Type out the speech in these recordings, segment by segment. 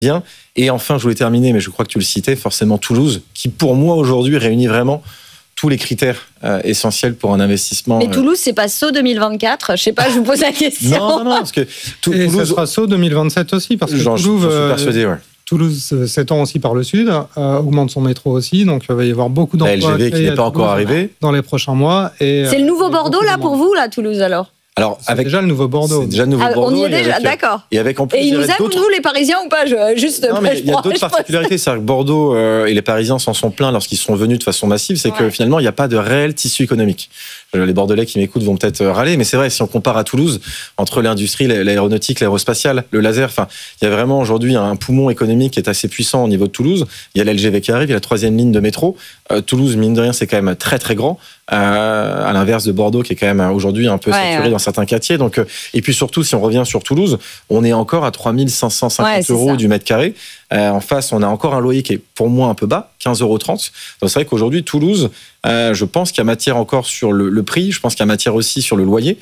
bien. Et enfin, je voulais terminer, mais je crois que tu le citais, forcément Toulouse, qui pour moi aujourd'hui réunit vraiment tous les critères essentiels pour un investissement. Mais Toulouse, c'est pas SO 2024. Je sais pas, je vous pose la question. Non, parce que Toulouse, ça sera SO 2027 aussi, parce que je suis persuadé, ouais. Toulouse s'étend aussi par le sud, augmente son métro aussi, donc il va y avoir beaucoup d'emplois. La LGV qui n'est pas encore arrivée dans les prochains mois. Et, c'est le nouveau Bordeaux là pour vous, là, Toulouse alors? Alors, c'est déjà le nouveau Bordeaux. C'est déjà le nouveau Bordeaux. On y est déjà, d'accord. Et avec en plus, ils nous aiment, nous, les Parisiens, ou pas? Non, mais il y a d'autres particularités. C'est-à-dire que Bordeaux et les Parisiens s'en sont plaints lorsqu'ils sont venus de façon massive. C'est que finalement, il n'y a pas de réel tissu économique. Les Bordelais qui m'écoutent vont peut-être râler, mais c'est vrai, si on compare à Toulouse, entre l'industrie, l'aéronautique, l'aérospatiale, le laser, enfin, il y a vraiment aujourd'hui un poumon économique qui est assez puissant au niveau de Toulouse. Il y a l'LGV qui arrive, il y a la 3e ligne de métro. Toulouse, mine de rien, c'est quand même très, très grand. À l'inverse de Bordeaux, qui est quand même aujourd'hui un peu saturé dans certains quartiers. Donc, et puis surtout, si on revient sur Toulouse, on est encore à 3 550 € du mètre carré. En face, on a encore un loyer qui est pour moi un peu bas, 15,30 €. Donc c'est vrai qu'aujourd'hui, Toulouse, je pense qu'il y a matière encore sur le prix, je pense qu'il y a matière aussi sur le loyer,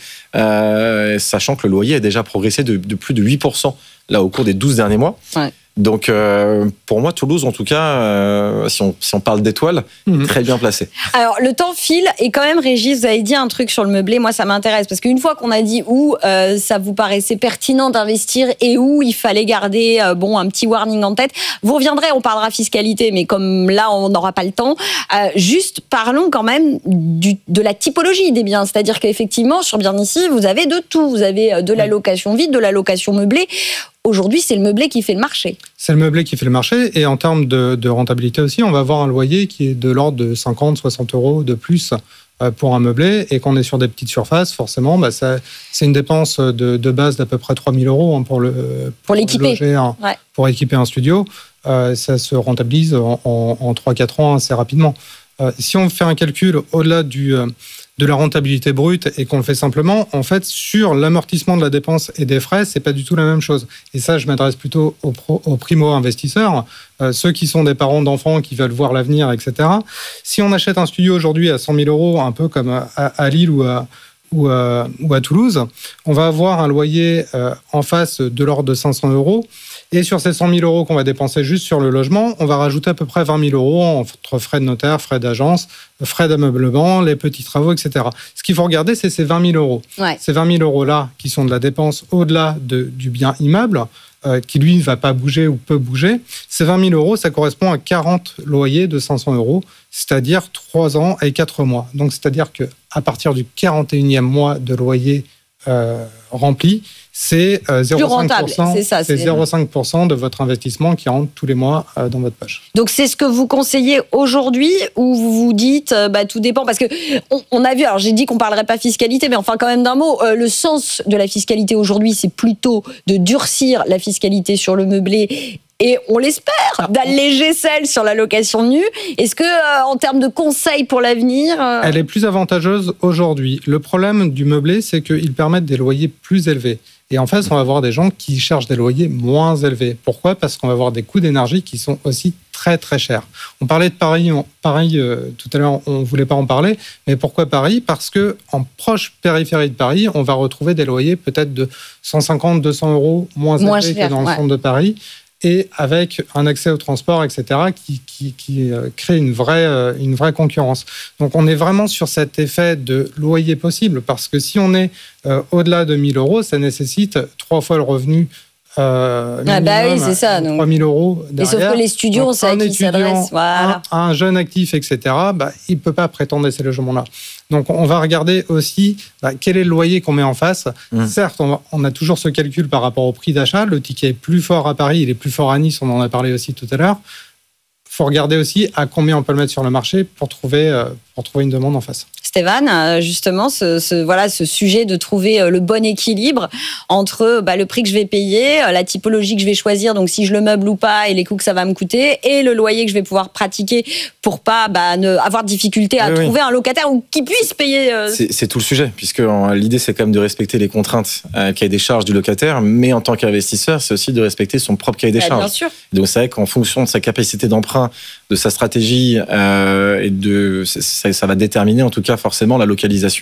sachant que le loyer a déjà progressé de plus de 8% là, au cours des 12 derniers mois. Ouais. Donc, pour moi, Toulouse, en tout cas, si on parle d'étoiles, très bien placé. Alors, le temps file et quand même, Régis, vous avez dit un truc sur le meublé. Moi, ça m'intéresse parce qu'une fois qu'on a dit où ça vous paraissait pertinent d'investir et où il fallait garder un petit warning en tête, vous reviendrez, on parlera fiscalité, mais comme là, on n'aura pas le temps. Juste parlons quand même de la typologie des biens. C'est-à-dire qu'effectivement, sur Bien Ici, vous avez de tout. Vous avez de la location vide, de la location meublée. Aujourd'hui, c'est le meublé qui fait le marché. C'est le meublé qui fait le marché. Et en termes de rentabilité aussi, on va avoir un loyer qui est de l'ordre de 50-60 € de plus pour un meublé. Et qu'on est sur des petites surfaces, forcément, c'est une dépense de base d'à peu près 3 000 € pour l'équiper. Pour équiper un studio. Ça se rentabilise en 3-4 ans assez rapidement. Si on fait un calcul au-delà de la rentabilité brute et qu'on le fait simplement, en fait, sur l'amortissement de la dépense et des frais, c'est pas du tout la même chose. Et ça, je m'adresse plutôt aux primo-investisseurs, ceux qui sont des parents d'enfants qui veulent voir l'avenir, etc. Si on achète un studio aujourd'hui à 100 000 €, un peu comme à Lille ou à Toulouse, on va avoir un loyer en face de l'ordre de 500 €. Et sur ces 100 000 € qu'on va dépenser juste sur le logement, on va rajouter à peu près 20 000 € entre frais de notaire, frais d'agence, frais d'ameublement, les petits travaux, etc. Ce qu'il faut regarder, c'est ces 20 000 €. Ouais. Ces 20 000 € qui sont de la dépense au-delà du bien immeuble, qui lui ne va pas bouger ou peut bouger. Ces 20 000 €, ça correspond à 40 loyers de 500 €, c'est-à-dire 3 ans et 4 mois. Donc, c'est-à-dire qu'à partir du 41e mois de loyer rempli, c'est 0,5% de votre investissement qui rentre tous les mois dans votre poche. Donc c'est ce que vous conseillez aujourd'hui ou vous vous dites tout dépend parce que on a vu, alors j'ai dit qu'on parlerait pas fiscalité, mais enfin quand même d'un mot, le sens de la fiscalité aujourd'hui, c'est plutôt de durcir la fiscalité sur le meublé. Et on l'espère, d'alléger celle sur la location nue. Est-ce que, en termes de conseils pour l'avenir... Elle est plus avantageuse aujourd'hui. Le problème du meublé, c'est qu'ils permettent des loyers plus élevés. Et en fait, on va avoir des gens qui cherchent des loyers moins élevés. Pourquoi ? Parce qu'on va avoir des coûts d'énergie qui sont aussi très, très chers. On parlait de Paris, tout à l'heure, on ne voulait pas en parler. Mais pourquoi Paris ? Parce qu'en proche périphérie de Paris, on va retrouver des loyers peut-être de 150-200 € moins élevés que dans le centre de Paris. Et avec un accès au transport, etc., qui crée une vraie concurrence. Donc, on est vraiment sur cet effet de loyer possible, parce que si on est au-delà de 1 000 €, ça nécessite 3 fois le revenu minimum, oui, c'est ça. 3 000 € derrière. Et sauf que les studios, on sait à qui s'adresse. Voilà. Un jeune actif, etc., il ne peut pas prétendre à ces logements-là. Donc, on va regarder aussi quel est le loyer qu'on met en face. Certes, on a toujours ce calcul par rapport au prix d'achat. Le ticket est plus fort à Paris, il est plus fort à Nice, on en a parlé aussi tout à l'heure. Il faut regarder aussi à combien on peut le mettre sur le marché pour trouver une demande en face. Stéphane, justement, ce sujet de trouver le bon équilibre entre le prix que je vais payer, la typologie que je vais choisir, donc si je le meuble ou pas, et les coûts que ça va me coûter, et le loyer que je vais pouvoir pratiquer pour pas avoir de difficulté à trouver un locataire ou qui puisse payer. C'est tout le sujet, puisque l'idée, c'est quand même de respecter les contraintes cahier des charges du locataire, mais en tant qu'investisseur, c'est aussi de respecter son propre cahier des charges. Bien sûr. Donc c'est vrai qu'en fonction de sa capacité d'emprunt, de sa stratégie, ça va déterminer en tout cas forcément la localisation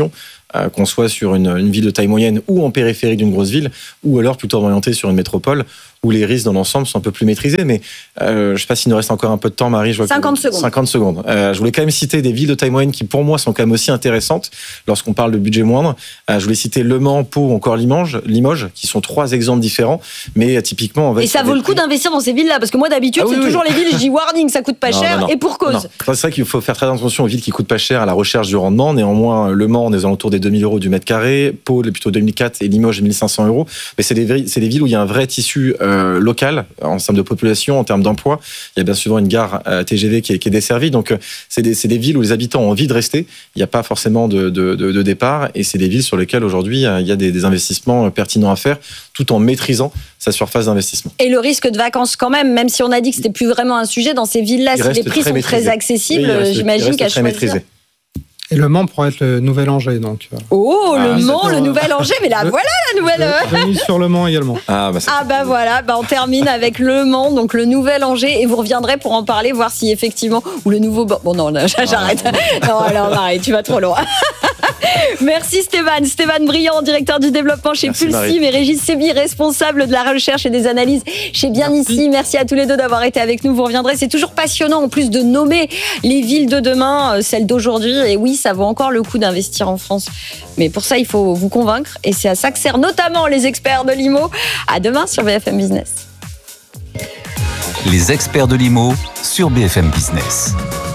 qu'on soit sur une ville de taille moyenne ou en périphérie d'une grosse ville, ou alors plutôt orienté sur une métropole, où les risques dans l'ensemble sont un peu plus maîtrisés. Mais je ne sais pas s'il nous reste encore un peu de temps, Marie. Je vois 50 secondes. 50 secondes. Je voulais quand même citer des villes de taille moyenne qui, pour moi, sont quand même aussi intéressantes lorsqu'on parle de budget moindre. Je voulais citer Le Mans, Pau ou encore Limoges, qui sont 3 exemples différents. Mais typiquement, on va. Et ça vaut le coup d'investir dans ces villes-là, parce que moi, d'habitude, c'est toujours les villes, je dis warning, ça coûte pas cher, et pour cause. Non. C'est vrai qu'il faut faire très attention aux villes qui coûtent pas cher à la recherche du rendement. Néanmoins, Le Mans, on est aux alentours des 2000 € du mètre carré. Pau, plutôt 2004, et Limoges, 1500 €. Mais c'est des villes où il y a un vrai tissu local, en termes de population, en termes d'emploi. Il y a bien souvent une gare TGV qui est desservie. Donc, c'est des villes où les habitants ont envie de rester. Il n'y a pas forcément de départ. Et c'est des villes sur lesquelles, aujourd'hui, il y a des investissements pertinents à faire, tout en maîtrisant sa surface d'investissement. Et le risque de vacances, quand même si on a dit que c'était plus vraiment un sujet dans ces villes-là, si les prix sont très accessibles, j'imagine qu'à choisir. Et Le Mans pourrait être le nouvel Angers, donc. Le Mans, le nouvel Angers, mais là, voilà la nouvelle. Je mise sur Le Mans également. Voilà, on termine avec Le Mans, donc le nouvel Angers, et vous reviendrez pour en parler, voir si effectivement, ou le nouveau. Bon, non, j'arrête. Non, alors, Marie, tu vas trop loin. Merci Stéphane Briand, directeur du développement chez Pulsim, et Régis Sébi, responsable de la recherche et des analyses chez Bien Ici. Merci à tous les deux d'avoir été avec nous. Vous reviendrez. C'est toujours passionnant en plus de nommer les villes de demain, celles d'aujourd'hui. Et oui, ça vaut encore le coup d'investir en France. Mais pour ça, il faut vous convaincre. Et c'est à ça que servent notamment les experts de l'IMO. À demain sur BFM Business. Les experts de l'IMO sur BFM Business.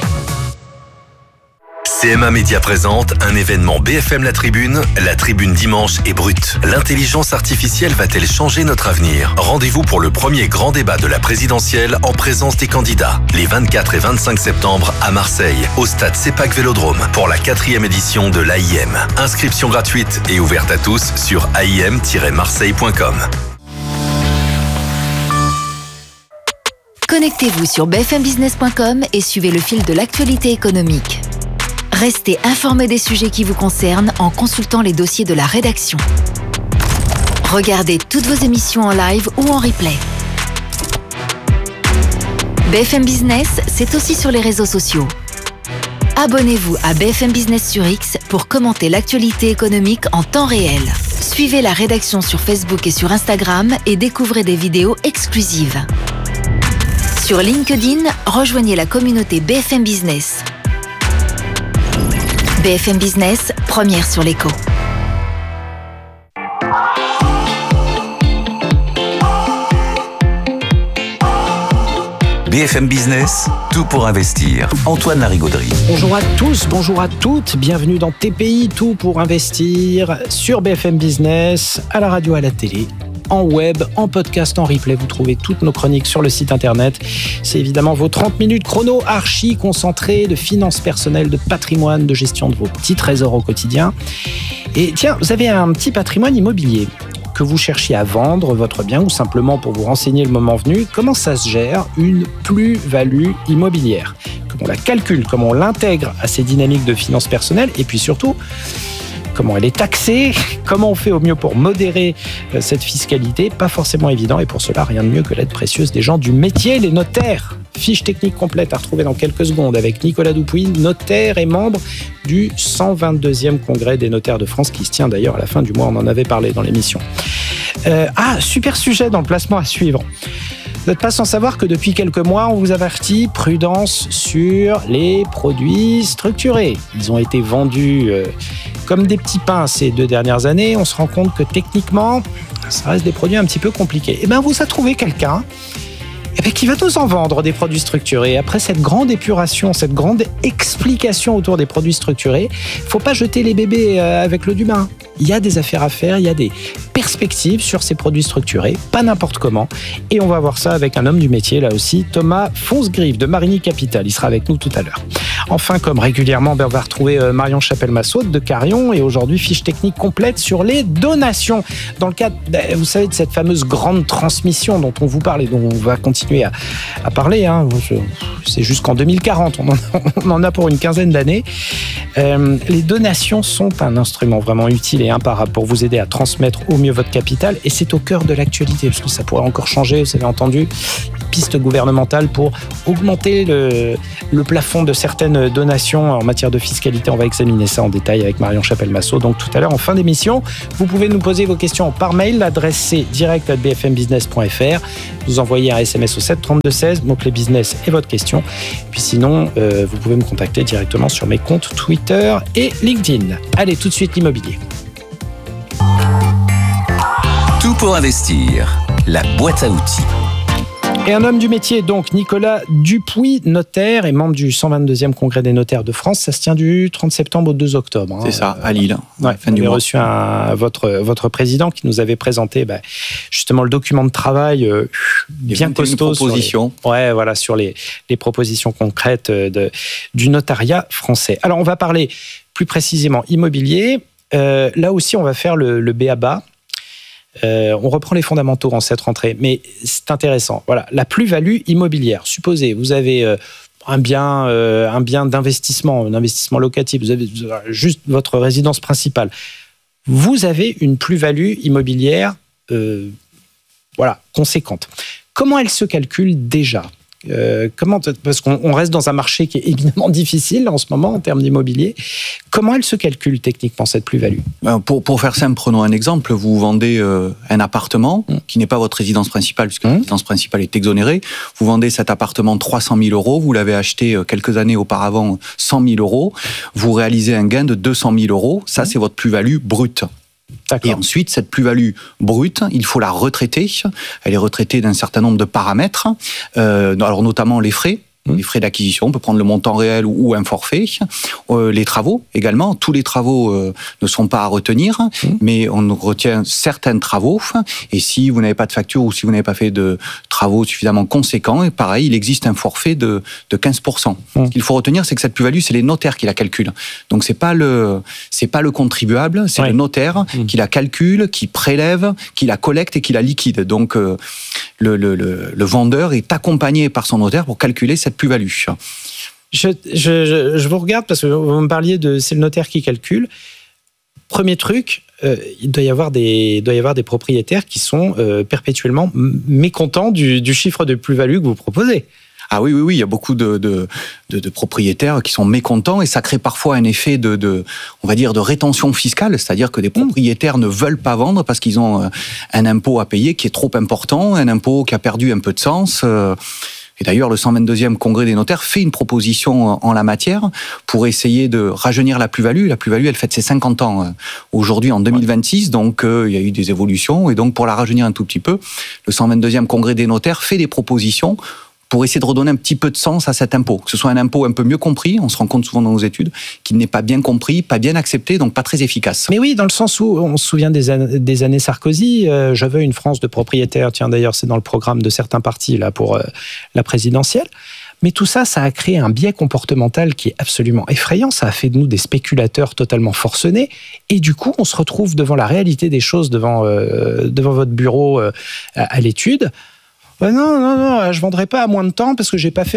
CMA Média présente un événement BFM La Tribune dimanche est brute. L'intelligence artificielle va-t-elle changer notre avenir ? Rendez-vous pour le premier grand débat de la présidentielle en présence des candidats, les 24 et 25 septembre à Marseille, au stade CEPAC Vélodrome, pour la 4e édition de l'AIM. Inscription gratuite et ouverte à tous sur aim-marseille.com. Connectez-vous sur bfmbusiness.com et suivez le fil de l'actualité économique. Restez informés des sujets qui vous concernent en consultant les dossiers de la rédaction. Regardez toutes vos émissions en live ou en replay. BFM Business, c'est aussi sur les réseaux sociaux. Abonnez-vous à BFM Business sur X pour commenter l'actualité économique en temps réel. Suivez la rédaction sur Facebook et sur Instagram et découvrez des vidéos exclusives. Sur LinkedIn, rejoignez la communauté BFM Business. BFM Business, première sur l'écho. BFM Business, tout pour investir. Antoine Larigauderie. Bonjour à tous, bonjour à toutes. Bienvenue dans TPI, tout pour investir sur BFM Business, à la radio, à la télé, en web, en podcast, en replay. Vous trouvez toutes nos chroniques sur le site internet. C'est évidemment vos 30 minutes chrono archi concentrées de finances personnelles, de patrimoine, de gestion de vos petits trésors au quotidien. Et tiens, vous avez un petit patrimoine immobilier que vous cherchiez à vendre votre bien ou simplement pour vous renseigner le moment venu. Comment ça se gère une plus-value immobilière ? Comment on la calcule ? Comment on l'intègre à ces dynamiques de finances personnelles ? Et puis surtout, comment elle est taxée, comment on fait au mieux pour modérer cette fiscalité, pas forcément évident, et pour cela, rien de mieux que l'aide précieuse des gens du métier, les notaires. Fiche technique complète à retrouver dans quelques secondes avec Nicolas Dupuis, notaire et membre du 122e congrès des notaires de France, qui se tient d'ailleurs à la fin du mois, on en avait parlé dans l'émission. Super sujet dans le placement à suivre. Vous n'êtes pas sans savoir que depuis quelques mois, on vous avertit, prudence sur les produits structurés. Ils ont été vendus comme des petits pains ces 2 dernières années. On se rend compte que techniquement, ça reste des produits un petit peu compliqués. Et bien, vous a trouvé quelqu'un qui va nous en vendre des produits structurés. Après cette grande épuration, cette grande explication autour des produits structurés, il ne faut pas jeter les bébés avec l'eau du bain. Il y a des affaires à faire, il y a des perspectives sur ces produits structurés, pas n'importe comment. Et on va voir ça avec un homme du métier, là aussi, Thomas Fonsgrive de Marigny Capital. Il sera avec nous tout à l'heure. Enfin, comme régulièrement, on va retrouver Marion Chapelle-Massaud de Carion, et aujourd'hui, fiche technique complète sur les donations. Dans le cadre, vous savez, de cette fameuse grande transmission dont on vous parle et dont on va continuer à parler. C'est jusqu'en 2040, on en a pour une quinzaine d'années. Les donations sont un instrument vraiment utile et imparable pour vous aider à transmettre au mieux votre capital, et c'est au cœur de l'actualité, parce que ça pourrait encore changer, vous avez entendu. pistes gouvernementales pour augmenter le plafond de certaines donations en matière de fiscalité. On va examiner ça en détail avec Marion Chapelle-Massot. Donc tout à l'heure, en fin d'émission, vous pouvez nous poser vos questions par mail. L'adresse c'est direct@bfmbusiness.fr. Vous envoyez un SMS au 732-16, mot-clé business et votre question. Puis sinon, vous pouvez me contacter directement sur mes comptes Twitter et LinkedIn. Allez, tout de suite l'immobilier. Tout pour investir, la boîte à outils. Et un homme du métier, donc Nicolas Dupuis, notaire et membre du 122e Congrès des notaires de France. Ça se tient du 30 septembre au 2 octobre. C'est ça, à Lille. Ouais, fin du mois. mois. Reçu votre président qui nous avait présenté justement le document de travail bien costaud. Sur les propositions concrètes du notariat français. Alors, on va parler plus précisément immobilier. Là aussi, on va faire le b.a.-ba. On reprend les fondamentaux en cette rentrée, mais c'est intéressant. Voilà, la plus-value immobilière. Supposez, vous avez un bien d'investissement, un investissement locatif, vous avez juste votre résidence principale. Vous avez une plus-value immobilière conséquente. Comment elle se calcule déjà ? Parce qu'on reste dans un marché qui est évidemment difficile en ce moment en termes d'immobilier. Comment elle se calcule techniquement cette plus-value ? Pour faire simple, prenons un exemple. Vous vendez un appartement qui n'est pas votre résidence principale, puisque la résidence principale est exonérée. Vous vendez cet appartement 300 000 euros. Vous l'avez acheté quelques années auparavant 100 000 euros. Vous réalisez un gain de 200 000 euros. Ça, c'est votre plus-value brute. D'accord. Et ensuite, cette plus-value brute, il faut la retraiter. Elle est retraitée d'un certain nombre de paramètres, alors notamment les frais. Les frais d'acquisition, on peut prendre le montant réel ou un forfait. Les travaux également, tous les travaux ne sont pas à retenir, mais on retient certains travaux. Et si vous n'avez pas de facture ou si vous n'avez pas fait de travaux suffisamment conséquents, et pareil, il existe un forfait de 15%. Ce qu'il faut retenir, c'est que cette plus-value, c'est les notaires qui la calculent. Donc c'est pas le contribuable, c'est le notaire qui la calcule, qui prélève, qui la collecte et qui la liquide. Donc le vendeur est accompagné par son notaire pour calculer cette plus-value. Je vous regarde parce que vous me parliez c'est le notaire qui calcule. Premier truc, il doit y avoir des propriétaires qui sont perpétuellement mécontents du chiffre de plus-value que vous proposez. Ah oui, il y a beaucoup de propriétaires qui sont mécontents et ça crée parfois un effet on va dire, de rétention fiscale, c'est-à-dire que des propriétaires ne veulent pas vendre parce qu'ils ont un impôt à payer qui est trop important, un impôt qui a perdu un peu de sens. Et d'ailleurs, le 122e Congrès des notaires fait une proposition en la matière pour essayer de rajeunir la plus-value. La plus-value, elle fête ses 50 ans aujourd'hui en 2026, donc il y a eu des évolutions. Et donc, pour la rajeunir un tout petit peu, le 122e Congrès des notaires fait des propositions pour essayer de redonner un petit peu de sens à cet impôt. Que ce soit un impôt un peu mieux compris, on se rend compte souvent dans nos études, qu'il n'est pas bien compris, pas bien accepté, donc pas très efficace. Mais oui, dans le sens où on se souvient des années Sarkozy, je veux une France de propriétaires, tiens d'ailleurs c'est dans le programme de certains partis là pour la présidentielle. Mais tout ça, ça a créé un biais comportemental qui est absolument effrayant. Ça a fait de nous des spéculateurs totalement forcenés. Et du coup, on se retrouve devant la réalité des choses, devant votre bureau à l'étude. Non, je vendrai pas à moins de temps parce que j'ai pas fait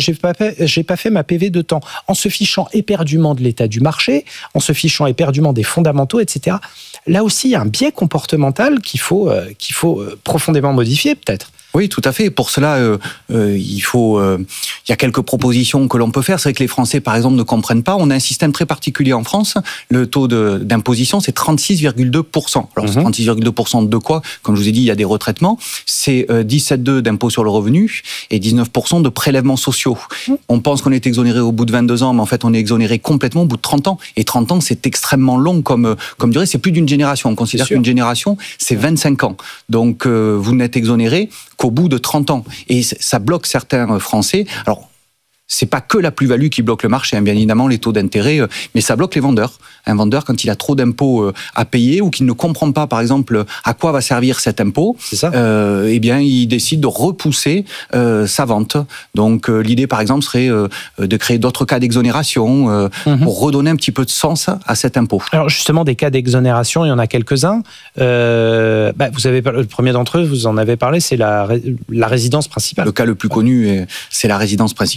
ma PV de temps. En se fichant éperdument de l'état du marché, en se fichant éperdument des fondamentaux, etc. Là aussi, il y a un biais comportemental qu'il faut profondément modifier, peut-être. Oui, tout à fait. Pour cela, il y a quelques propositions que l'on peut faire. C'est vrai que les Français, par exemple, ne comprennent pas. On a un système très particulier en France. Le taux d'imposition, c'est 36,2%. Alors, c'est 36,2% de quoi ? Comme je vous ai dit, il y a des retraitements. C'est 17,2% d'impôt sur le revenu et 19% de prélèvements sociaux. On pense qu'on est exonéré au bout de 22 ans, mais en fait, on est exonéré complètement au bout de 30 ans. Et 30 ans, c'est extrêmement long comme durée. C'est plus d'une génération. On considère qu'une génération, c'est 25 ans. Donc, vous n'êtes exonéré qu'au bout de 30 ans. Et ça bloque certains Français. Alors, c'est pas que la plus-value qui bloque le marché, bien évidemment, les taux d'intérêt, mais ça bloque les vendeurs. Un vendeur, quand il a trop d'impôts à payer ou qu'il ne comprend pas, par exemple, à quoi va servir cet impôt, eh bien, il décide de repousser sa vente. Donc, l'idée, par exemple, serait de créer d'autres cas d'exonération pour redonner un petit peu de sens à cet impôt. Alors, justement, des cas d'exonération, il y en a quelques-uns. Vous avez le premier d'entre eux, vous en avez parlé, c'est la résidence principale. Le cas le plus connu, c'est la résidence principale, c'est-à-dire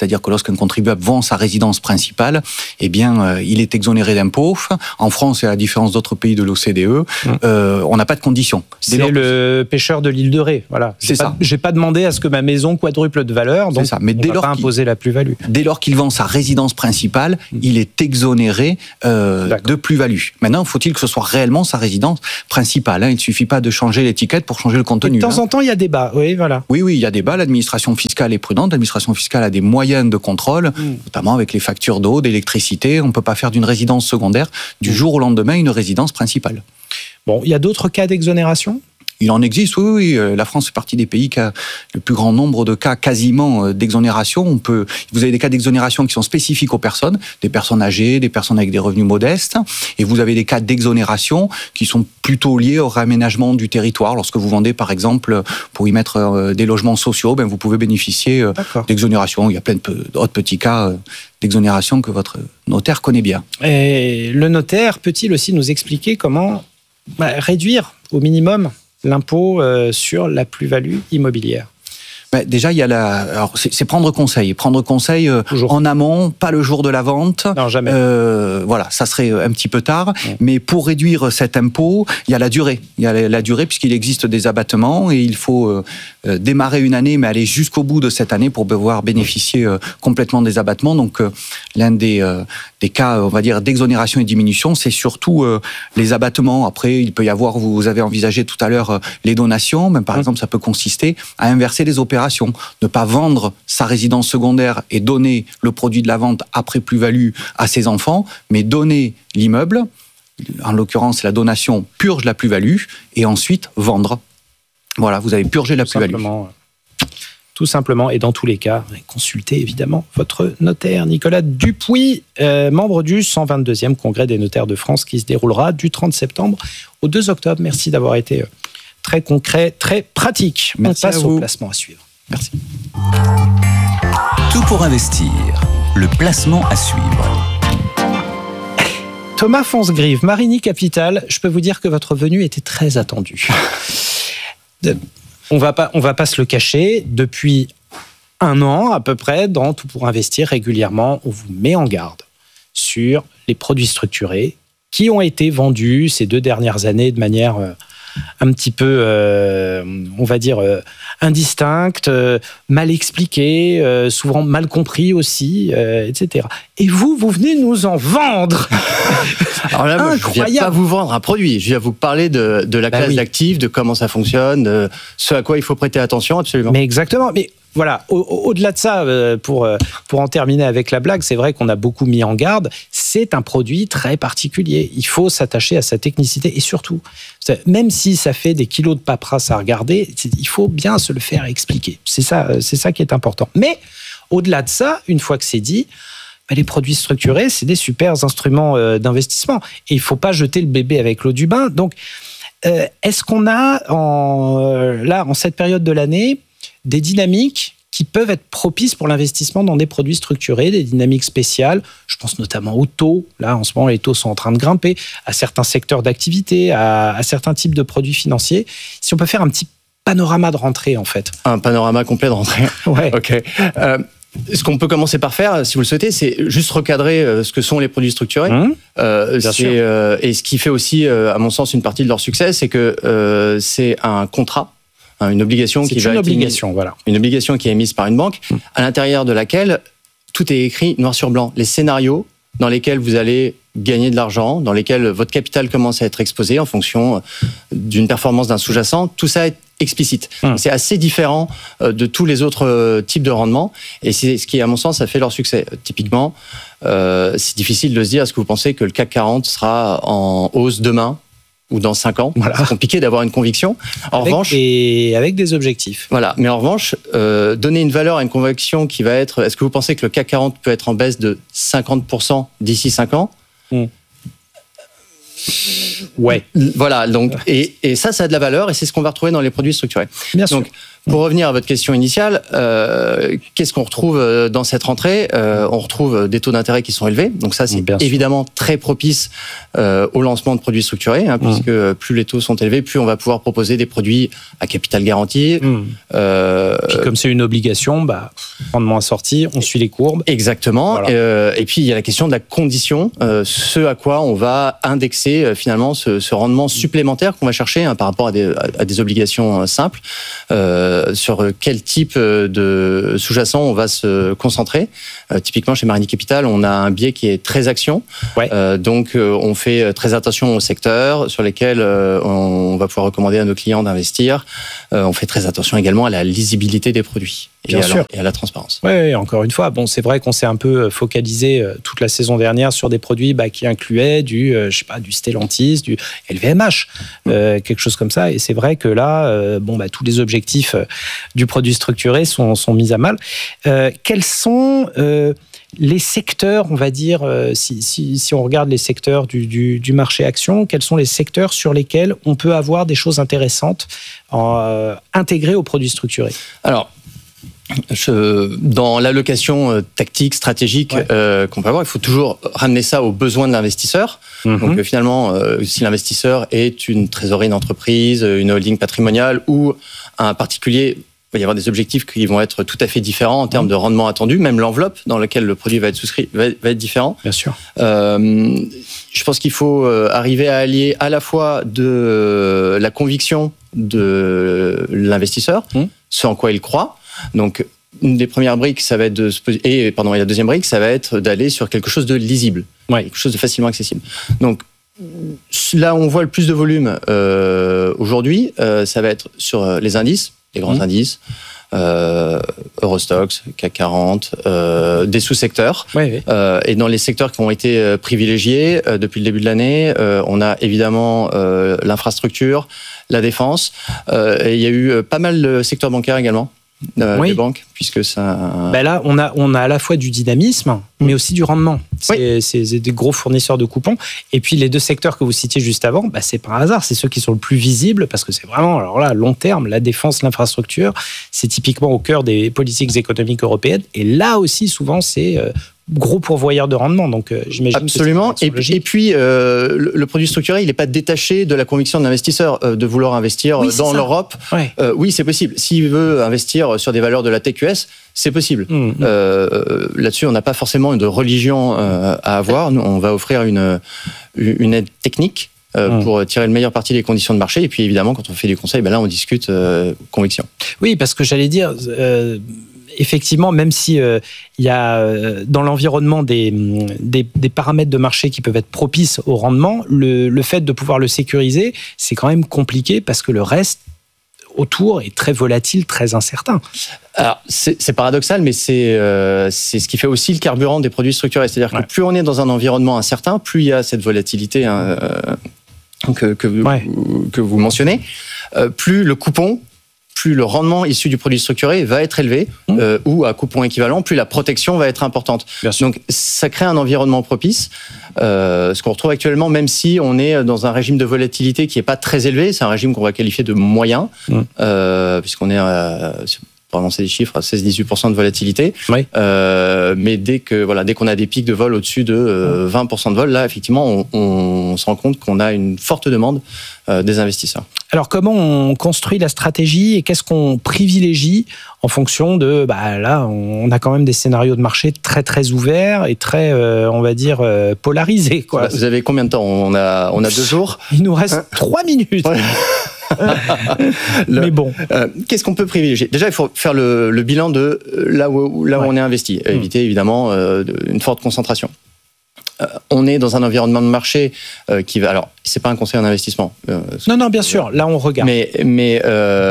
c'est-à-dire que lorsqu'un contribuable vend sa résidence principale, eh bien, il est exonéré d'impôts. En France, et à la différence d'autres pays de l'OCDE, on n'a pas de conditions. C'est le pêcheur de l'île de Ré. Voilà. J'ai pas demandé à ce que ma maison quadruple de valeur, donc mais on ne va pas imposer la plus-value. Dès lors qu'il vend sa résidence principale, il est exonéré de plus-value. Maintenant, faut-il que ce soit réellement sa résidence principale. Il ne suffit pas de changer l'étiquette pour changer le contenu. De temps en temps, il y a débat. Oui, voilà. Oui, il y a débat. L'administration fiscale est prudente. L'administration fiscale a des moyens de contrôle, notamment avec les factures d'eau, d'électricité. On ne peut pas faire d'une résidence secondaire du jour au lendemain une résidence principale. Bon, il y a d'autres cas d'exonération ? Il en existe, oui. La France fait partie des pays qui a le plus grand nombre de cas quasiment d'exonération. Vous avez des cas d'exonération qui sont spécifiques aux personnes, des personnes âgées, des personnes avec des revenus modestes. Et vous avez des cas d'exonération qui sont plutôt liés au réaménagement du territoire. Lorsque vous vendez, par exemple, pour y mettre des logements sociaux, vous pouvez bénéficier d'exonération. Il y a plein d'autres petits cas d'exonération que votre notaire connaît bien. Et le notaire peut-il aussi nous expliquer comment réduire au minimum l'impôt sur la plus-value immobilière? Déjà, il y a alors c'est prendre conseil. Prendre conseil en amont, pas le jour de la vente. Non, jamais. Voilà, ça serait un petit peu tard. Mais pour réduire cet impôt, il y a la durée. Il y a la durée puisqu'il existe des abattements et il faut démarrer une année, mais aller jusqu'au bout de cette année pour pouvoir bénéficier complètement des abattements. Donc, l'un des cas, on va dire, d'exonération et de diminution, c'est surtout les abattements. Après, il peut y avoir, vous avez envisagé tout à l'heure, les donations. Même par exemple, ça peut consister à inverser les opérations. Ne pas vendre sa résidence secondaire et donner le produit de la vente après plus-value à ses enfants, mais donner l'immeuble, en l'occurrence la donation purge la plus-value, et ensuite vendre. Voilà, vous avez purgé la plus-value. Tout simplement, et dans tous les cas, consultez évidemment votre notaire Nicolas Dupuis, membre du 122e Congrès des notaires de France qui se déroulera du 30 septembre au 2 octobre. Merci d'avoir été très concret, très pratique. Merci. On passe au placement à suivre. Merci. Tout pour investir. Le placement à suivre. Thomas Fonsgrive, Marigny Capital, je peux vous dire que votre venue était très attendue. On va pas se le cacher, depuis 1 an à peu près, dans Tout pour investir, régulièrement, on vous met en garde sur les produits structurés qui ont été vendus ces 2 dernières années de manière un petit peu, on va dire, indistincte, mal expliquée, souvent mal compris aussi, etc. Et vous venez nous en vendre. Alors là, moi, je ne viens pas vous vendre un produit, je viens vous parler de la classe d'actifs, de comment ça fonctionne, ce à quoi il faut prêter attention, absolument. Mais exactement, mais voilà, au-delà de ça, pour en terminer avec la blague, c'est vrai qu'on a beaucoup mis en garde, c'est un produit très particulier. Il faut s'attacher à sa technicité et surtout, même si ça fait des kilos de paperasse à regarder, il faut bien se le faire expliquer. C'est ça qui est important. Mais au-delà de ça, une fois que c'est dit, les produits structurés, c'est des super instruments d'investissement. Et il ne faut pas jeter le bébé avec l'eau du bain. Donc, est-ce qu'on a, en cette période de l'année, des dynamiques qui peuvent être propices pour l'investissement dans des produits structurés, des dynamiques spéciales? Je pense notamment aux taux. Là, en ce moment, les taux sont en train de grimper, à certains secteurs d'activité, à certains types de produits financiers. Si on peut faire un petit panorama de rentrée, en fait. Un panorama complet de rentrée. Ouais. OK. Ce qu'on peut commencer par faire, si vous le souhaitez, c'est juste recadrer ce que sont les produits structurés. Bien sûr. Et ce qui fait aussi, à mon sens, une partie de leur succès, c'est que c'est un contrat, une obligation qui va être émise, voilà. Une obligation qui est émise par une banque, à l'intérieur de laquelle tout est écrit noir sur blanc. Les scénarios dans lesquels vous allez gagner de l'argent, dans lesquels votre capital commence à être exposé en fonction d'une performance d'un sous-jacent, tout ça est explicite. C'est assez différent de tous les autres types de rendements et c'est ce qui, à mon sens, a fait leur succès. Typiquement, c'est difficile de se dire, est-ce que vous pensez que le CAC 40 sera en hausse demain ou dans 5 ans? Voilà. C'est compliqué d'avoir une conviction. Avec des objectifs. Voilà. Mais en revanche, donner une valeur à une conviction qui va être, est-ce que vous pensez que le CAC 40 peut être en baisse de 50% d'ici 5 ans? Ouais. Voilà. Donc, et ça a de la valeur et c'est ce qu'on va retrouver dans les produits structurés. Bien sûr. Donc, Pour revenir à votre question initiale, qu'est-ce qu'on retrouve dans cette rentrée ? On retrouve des taux d'intérêt qui sont élevés. Donc ça, c'est évidemment très propice au lancement de produits structurés, puisque plus les taux sont élevés, plus on va pouvoir proposer des produits à capital garanti. Puis comme c'est une obligation, rendement assorti, on suit les courbes. Exactement. Voilà. Et puis il y a la question de la condition, ce à quoi on va indexer finalement ce rendement supplémentaire qu'on va chercher par rapport à des obligations simples. Sur quel type de sous-jacent on va se concentrer. Typiquement chez Marigny Capital, on a un biais qui est très action. Donc on fait très attention aux secteurs sur lesquels on va pouvoir recommander à nos clients d'investir. On fait très attention également à la lisibilité des produits et à la transparence. Oui, encore une fois, c'est vrai qu'on s'est un peu focalisé toute la saison dernière sur des produits qui incluaient du Stellantis, du LVMH, quelque chose comme ça. Et c'est vrai que là, tous les objectifs du produit structuré sont mis à mal. Quels sont les secteurs, on va dire, si on regarde les secteurs du marché action, quels sont les secteurs sur lesquels on peut avoir des choses intéressantes intégrées aux produits structurés ? Alors, dans l'allocation tactique, stratégique qu'on peut avoir, il faut toujours ramener ça aux besoins de l'investisseur. Donc finalement, si l'investisseur est une trésorerie d'entreprise, une holding patrimoniale ou un particulier, il va y avoir des objectifs qui vont être tout à fait différents en termes de rendement attendu. Même l'enveloppe dans laquelle le produit va être souscrit va être différent. Bien sûr. Je pense qu'il faut arriver à allier à la fois de la conviction de l'investisseur, ce en quoi il croit. Donc, une des premières briques, ça va être et la deuxième brique, ça va être d'aller sur quelque chose de lisible, quelque chose de facilement accessible. Donc, là où on voit le plus de volume aujourd'hui, ça va être sur les indices, les grands indices, Eurostoxx, CAC 40, des sous-secteurs. Et dans les secteurs qui ont été privilégiés depuis le début de l'année, on a évidemment l'infrastructure, la défense. Et il y a eu pas mal de secteurs bancaires également. Des banques, puisque ça... là, on a à la fois du dynamisme, mais aussi du rendement. C'est des gros fournisseurs de coupons. Et puis, les deux secteurs que vous citiez juste avant, c'est par hasard. C'est ceux qui sont le plus visibles, parce que c'est vraiment, alors là, long terme, la défense, l'infrastructure, c'est typiquement au cœur des politiques économiques européennes. Et là aussi, souvent, c'est... gros pourvoyeur de rendement, donc j'imagine. Absolument. Et puis le produit structuré, il n'est pas détaché de la conviction de l'investisseur de vouloir investir dans l'Europe. Oui, c'est possible. S'il veut investir sur des valeurs de la TQS, c'est possible. Là-dessus, on n'a pas forcément de religion à avoir. Nous, on va offrir une aide technique pour tirer le meilleur parti des conditions de marché. Et puis évidemment, quand on fait du conseil, là, on discute conviction. Oui, parce que j'allais dire. Effectivement, même si il y a dans l'environnement des paramètres de marché qui peuvent être propices au rendement, le fait de pouvoir le sécuriser, c'est quand même compliqué parce que le reste autour est très volatile, très incertain. Alors, c'est paradoxal, mais c'est ce qui fait aussi le carburant des produits structurés. C'est-à-dire que plus on est dans un environnement incertain, plus il y a cette volatilité que vous mentionnez, plus le coupon, plus le rendement issu du produit structuré va être élevé, ou à coupon équivalent, plus la protection va être importante. Donc, ça crée un environnement propice. Ce qu'on retrouve actuellement, même si on est dans un régime de volatilité qui n'est pas très élevé, c'est un régime qu'on va qualifier de moyen, puisqu'on est pour annoncer des chiffres, à 16-18% de volatilité. Mais dès qu'on a des pics de vol au-dessus de 20% de vol, là, effectivement, on se rend compte qu'on a une forte demande des investisseurs. Alors, comment on construit la stratégie et qu'est-ce qu'on privilégie en fonction de... là, on a quand même des scénarios de marché très, très ouverts et très, on va dire, polarisés. Quoi. Vous avez combien de temps ? On a 2 jours. Il nous reste 3 minutes. Mais bon. Qu'est-ce qu'on peut privilégier ? Déjà, il faut faire le bilan de là où on est investi. Éviter, évidemment, une forte concentration. On est dans un environnement de marché qui va... Alors, c'est pas un conseil en investissement. Non, bien sûr. Là, on regarde. Mais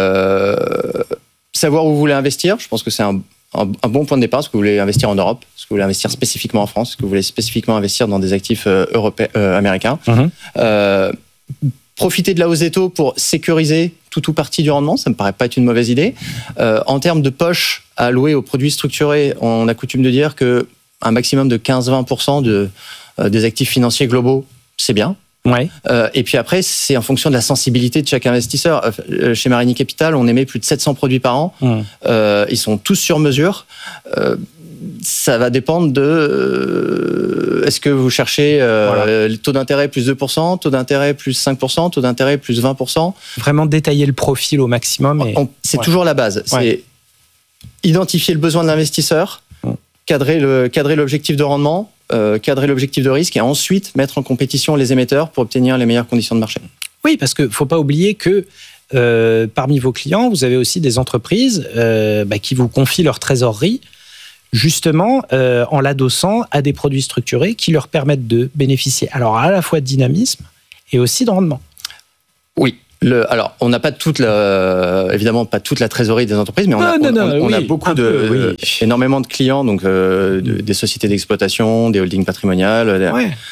savoir où vous voulez investir, je pense que c'est un bon point de départ. Est-ce que vous voulez investir en Europe ? Est-ce que vous voulez investir spécifiquement en France ? Est-ce que vous voulez spécifiquement investir dans des actifs américains ? Profiter de la hausse des taux pour sécuriser tout ou partie du rendement, ça me paraît pas être une mauvaise idée. En termes de poche à allouer aux produits structurés, on a coutume de dire que un maximum de 15-20% des actifs financiers globaux, c'est bien. Ouais. Et puis après, c'est en fonction de la sensibilité de chaque investisseur. Chez Marini Capital, on émet plus de 700 produits par an. Ils sont tous sur mesure. Ça va dépendre de est-ce que vous cherchez le taux d'intérêt plus 2%, taux d'intérêt plus 5%, taux d'intérêt plus 20%. Vraiment détailler le profil au maximum. C'est toujours la base. C'est identifier le besoin de l'investisseur, cadrer l'objectif de rendement, cadrer l'objectif de risque et ensuite mettre en compétition les émetteurs pour obtenir les meilleures conditions de marché. Oui, parce qu'il ne faut pas oublier que parmi vos clients, vous avez aussi des entreprises qui vous confient leur trésorerie justement en l'adossant à des produits structurés qui leur permettent de bénéficier alors à la fois de dynamisme et aussi de rendement. Oui. Alors, on n'a pas évidemment pas toute la trésorerie des entreprises, mais on a beaucoup énormément de clients, donc des sociétés d'exploitation, des holdings patrimoniales,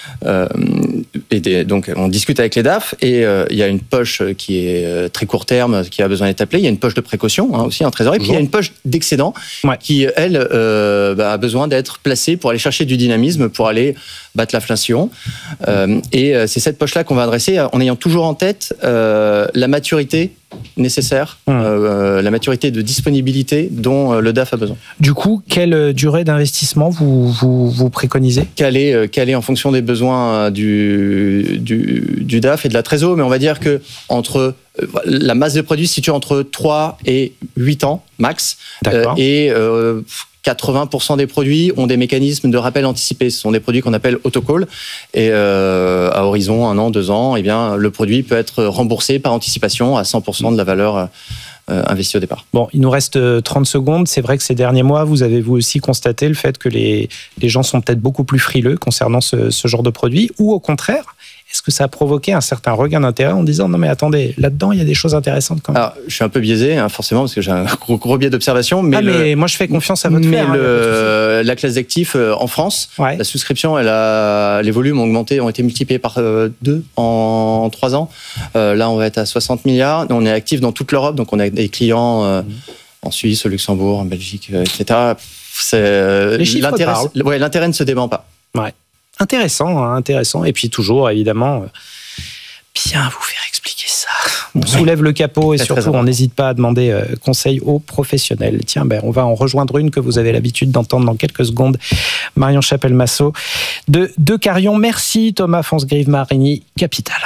donc on discute avec les DAF et il y a une poche qui est très court terme, qui a besoin d'être appelée. Il y a une poche de précaution aussi en trésorerie, puis il y a une poche d'excédent qui elle a besoin d'être placée pour aller chercher du dynamisme, pour aller battre l'inflation. Et c'est cette poche-là qu'on va adresser en ayant toujours en tête la maturité nécessaire, la maturité de disponibilité dont le DAF a besoin. Du coup, quelle durée d'investissement vous préconisez ? Calé en fonction des besoins du DAF et de la trésor, mais on va dire que entre la masse de produits se situe entre 3 et 8 ans max. Et 80% des produits ont des mécanismes de rappel anticipé. Ce sont des produits qu'on appelle autocall. Et à horizon 1 an, 2 ans, eh bien, le produit peut être remboursé par anticipation à 100% de la valeur investie au départ. Bon, il nous reste 30 secondes. C'est vrai que ces derniers mois, vous avez vous aussi constaté le fait que les gens sont peut-être beaucoup plus frileux concernant ce genre de produit, ou au contraire, est-ce que ça a provoqué un certain regain d'intérêt en disant non mais attendez, là-dedans il y a des choses intéressantes quand même. Alors, je suis un peu biaisé forcément parce que j'ai un gros biais d'observation, mais moi je fais confiance à votre frère. La classe d'actifs en France, la souscription, les volumes ont été multipliés par 2 en 3 ans. Là on va être à 60 milliards. On est actif dans toute l'Europe, donc on a des clients en Suisse, au Luxembourg, en Belgique, etc. Les chiffres parlent. L'intérêt ne se dément pas. Ouais. Intéressant. Et puis toujours, évidemment, bien vous faire expliquer ça. On soulève le capot et surtout, on n'hésite pas à demander conseil aux professionnels. Tiens, on va en rejoindre une que vous avez l'habitude d'entendre dans quelques secondes. Marion Chapelle-Massot de Carion. Merci Thomas Fonsgrive, Marini Capital.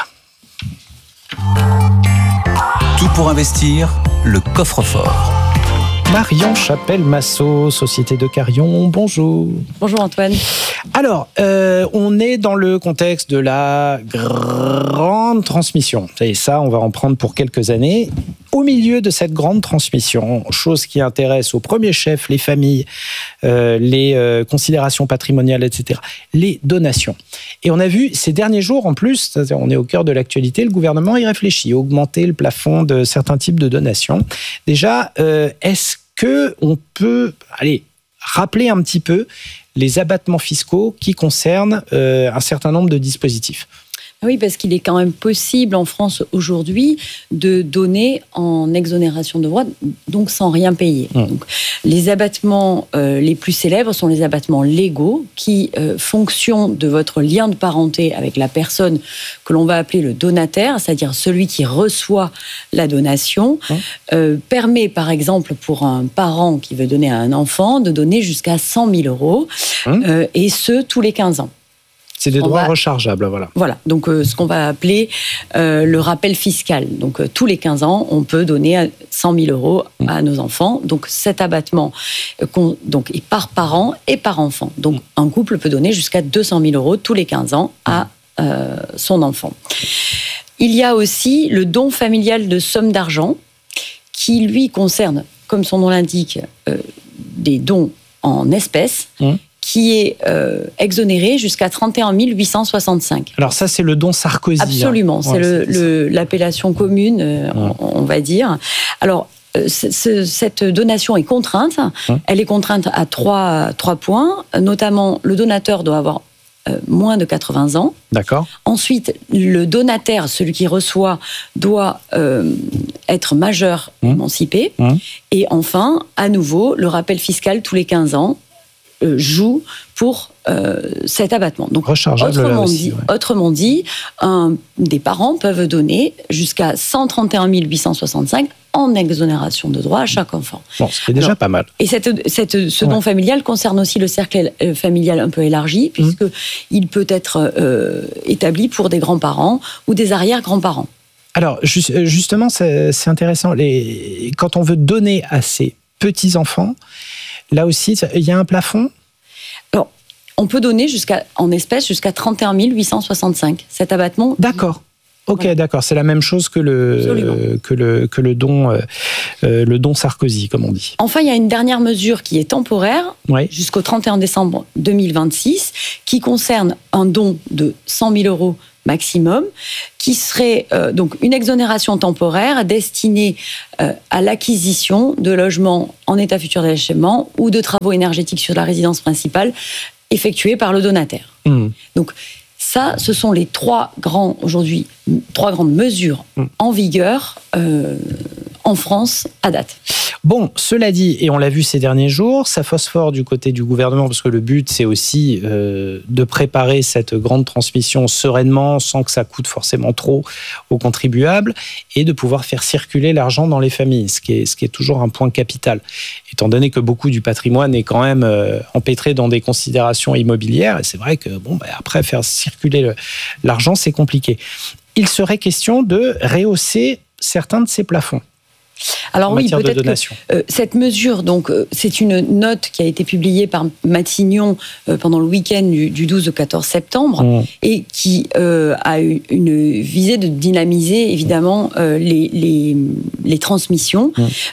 Tout pour investir, le coffre-fort. Marion Chapelle-Massot, Société de Carion, bonjour. Bonjour Antoine. Alors, on est dans le contexte de la grande transmission. Et ça, on va en prendre pour quelques années. Au milieu de cette grande transmission, chose qui intéresse au premier chef les familles, les considérations patrimoniales, etc., les donations. Et on a vu ces derniers jours, en plus, on est au cœur de l'actualité, le gouvernement y réfléchit, augmenter le plafond de certains types de donations. Déjà, est-ce qu'on peut rappeler un petit peu les abattements fiscaux qui concernent un certain nombre de dispositifs ? Oui, parce qu'il est quand même possible en France aujourd'hui de donner en exonération de droits, donc sans rien payer. Donc, les abattements les plus célèbres sont les abattements légaux qui, fonction de votre lien de parenté avec la personne que l'on va appeler le donataire, c'est-à-dire celui qui reçoit la donation, permet par exemple pour un parent qui veut donner à un enfant de donner jusqu'à 100 000 euros, et ce, tous les 15 ans. C'est des droits rechargeables, voilà. Voilà, donc ce qu'on va appeler le rappel fiscal. Donc tous les 15 ans, on peut donner 100 000 euros à nos enfants. Donc cet abattement est par parent et par enfant. Donc un couple peut donner jusqu'à 200 000 euros tous les 15 ans à son enfant. Il y a aussi le don familial de sommes d'argent qui, lui, concerne, comme son nom l'indique, des dons en espèces, qui est exonéré jusqu'à 31 865. Alors ça, c'est le don Sarkozy. Absolument, c'est l'appellation commune, on va dire. Alors, cette donation est contrainte. Elle est contrainte à trois points. Notamment, le donateur doit avoir moins de 80 ans. D'accord. Ensuite, le donataire, celui qui reçoit, doit être majeur, émancipé. Et enfin, à nouveau, le rappel fiscal tous les 15 ans. joue pour cet abattement. Donc, rechargeable autrement dit, des parents peuvent donner jusqu'à 131 865 en exonération de droits à chaque enfant. Bon, ce qui est déjà pas mal. Et ce don familial concerne aussi le cercle familial un peu élargi, puisqu'il peut être établi pour des grands-parents ou des arrière-grands-parents. Alors, justement, c'est intéressant. Quand on veut donner à ses petits-enfants, là aussi, il y a un plafond ? Alors, on peut donner en espèces jusqu'à 31 865. Cet abattement... D'accord. Ok, voilà. D'accord. C'est la même chose que le don Sarkozy, comme on dit. Enfin, il y a une dernière mesure qui est temporaire, jusqu'au 31 décembre 2026, qui concerne un don de 100 000 euros maximum, qui serait donc une exonération temporaire destinée à l'acquisition de logements en état futur d'achèvement ou de travaux énergétiques sur la résidence principale effectués par le donataire. Donc ça, ce sont les trois grandes mesures en vigueur en France à date. Bon, cela dit, et on l'a vu ces derniers jours, ça phosphore du côté du gouvernement, parce que le but, c'est aussi de préparer cette grande transmission sereinement, sans que ça coûte forcément trop aux contribuables, et de pouvoir faire circuler l'argent dans les familles, ce qui est toujours un point capital. Étant donné que beaucoup du patrimoine est quand même empêtré dans des considérations immobilières, et c'est vrai que après, faire circuler l'argent, c'est compliqué. Il serait question de rehausser certains de ces plafonds. Alors oui, peut-être que cette mesure, donc, c'est une note qui a été publiée par Matignon pendant le week-end du 12 au 14 septembre et qui a eu une visée de dynamiser évidemment les transmissions.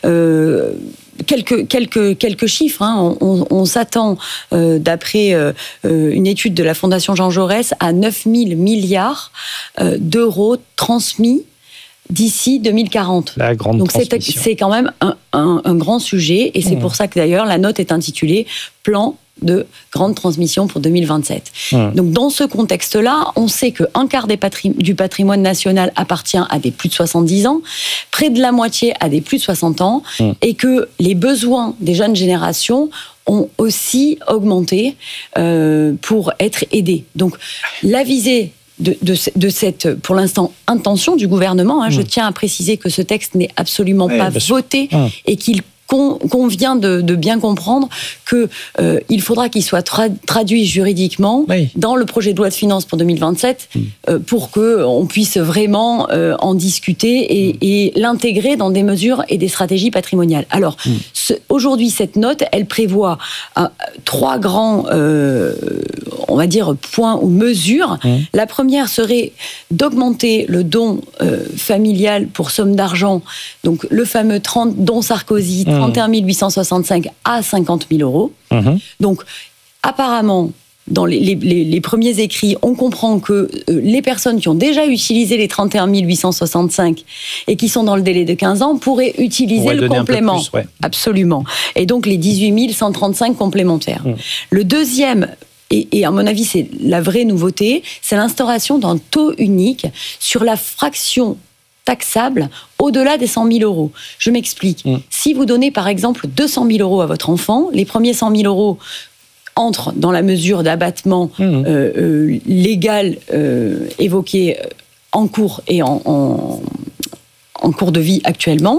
Quelques chiffres. On s'attend, d'après une étude de la Fondation Jean Jaurès, à 9 000 milliards d'euros transmis d'ici 2040. La grande Donc transmission. c'est quand même un grand sujet, et c'est pour ça que d'ailleurs la note est intitulée « Plan de grande transmission pour 2027 ». Donc dans ce contexte-là, on sait qu'un quart du patrimoine national appartient à des plus de 70 ans, près de la moitié à des plus de 60 ans, et que les besoins des jeunes générations ont aussi augmenté pour être aidés. Donc la visée de cette, pour l'instant, intention du gouvernement. Je tiens à préciser que ce texte n'est absolument pas voté et qu'il convient de bien comprendre qu'il faudra qu'il soit traduit juridiquement dans le projet de loi de finances pour 2027 pour qu'on puisse vraiment en discuter et l'intégrer dans des mesures et des stratégies patrimoniales. Alors, aujourd'hui, cette note, elle prévoit trois grands, on va dire, points ou mesures. La première serait d'augmenter le don familial pour somme d'argent, donc le fameux don Sarkozy, 31 865 à 50 000 euros. Donc, apparemment, dans les premiers écrits, on comprend que les personnes qui ont déjà utilisé les 31 865 et qui sont dans le délai de 15 ans pourraient utiliser le complément. Plus, absolument. Et donc, les 18 135 complémentaires. Le deuxième, et à mon avis, c'est la vraie nouveauté, c'est l'instauration d'un taux unique sur la fraction taxable au-delà des 100 000 euros. Je m'explique. Si vous donnez, par exemple, 200 000 euros à votre enfant, les premiers 100 000 euros entrent dans la mesure d'abattement légal évoquée en cours et en cours de vie actuellement.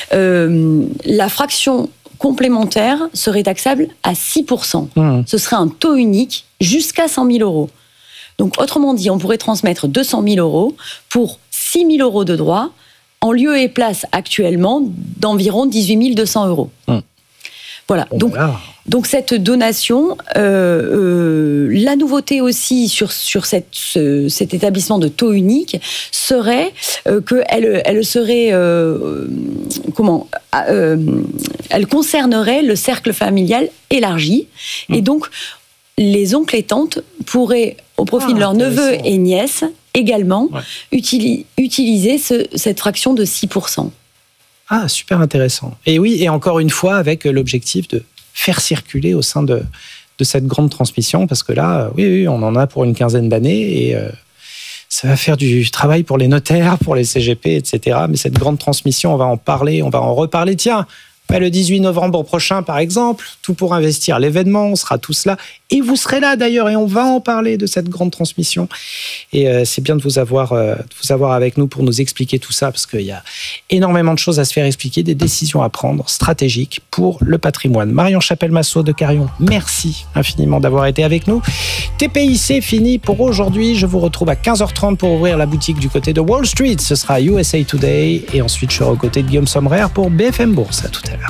La fraction complémentaire serait taxable à 6%. Ce serait un taux unique jusqu'à 100 000 euros. Donc, autrement dit, on pourrait transmettre 200 000 euros pour 6 000 euros de droits, en lieu et place actuellement d'environ 18 200 euros. Voilà. Donc cette donation, la nouveauté aussi sur cet établissement de taux unique serait qu'elle serait elle concernerait le cercle familial élargi, et donc les oncles et tantes pourraient, au profit de leurs neveux et nièces, également utiliser cette fraction de 6%. Ah, super intéressant. Et oui, et encore une fois, avec l'objectif de faire circuler au sein de cette grande transmission, parce que là, oui, on en a pour une quinzaine d'années, et ça va faire du travail pour les notaires, pour les CGP, etc. Mais cette grande transmission, on va en parler, on va en reparler. Tiens, Le 18 novembre prochain, par exemple, Tout pour investir, l'événement, on sera tous là. Et vous serez là d'ailleurs, et on va en parler de cette grande transmission. Et c'est bien de vous avoir avec nous pour nous expliquer tout ça, parce qu'il y a énormément de choses à se faire expliquer, des décisions à prendre stratégiques pour le patrimoine. Marion Chapelle-Massot de Carion, merci infiniment d'avoir été avec nous. TPI, c'est fini pour aujourd'hui. Je vous retrouve à 15h30 pour ouvrir la boutique du côté de Wall Street. Ce sera USA Today. Et ensuite, je serai aux côtés de Guillaume Sommerer pour BFM Bourse. À tout à l'heure.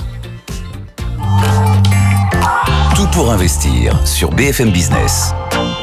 Tout pour investir sur BFM Business.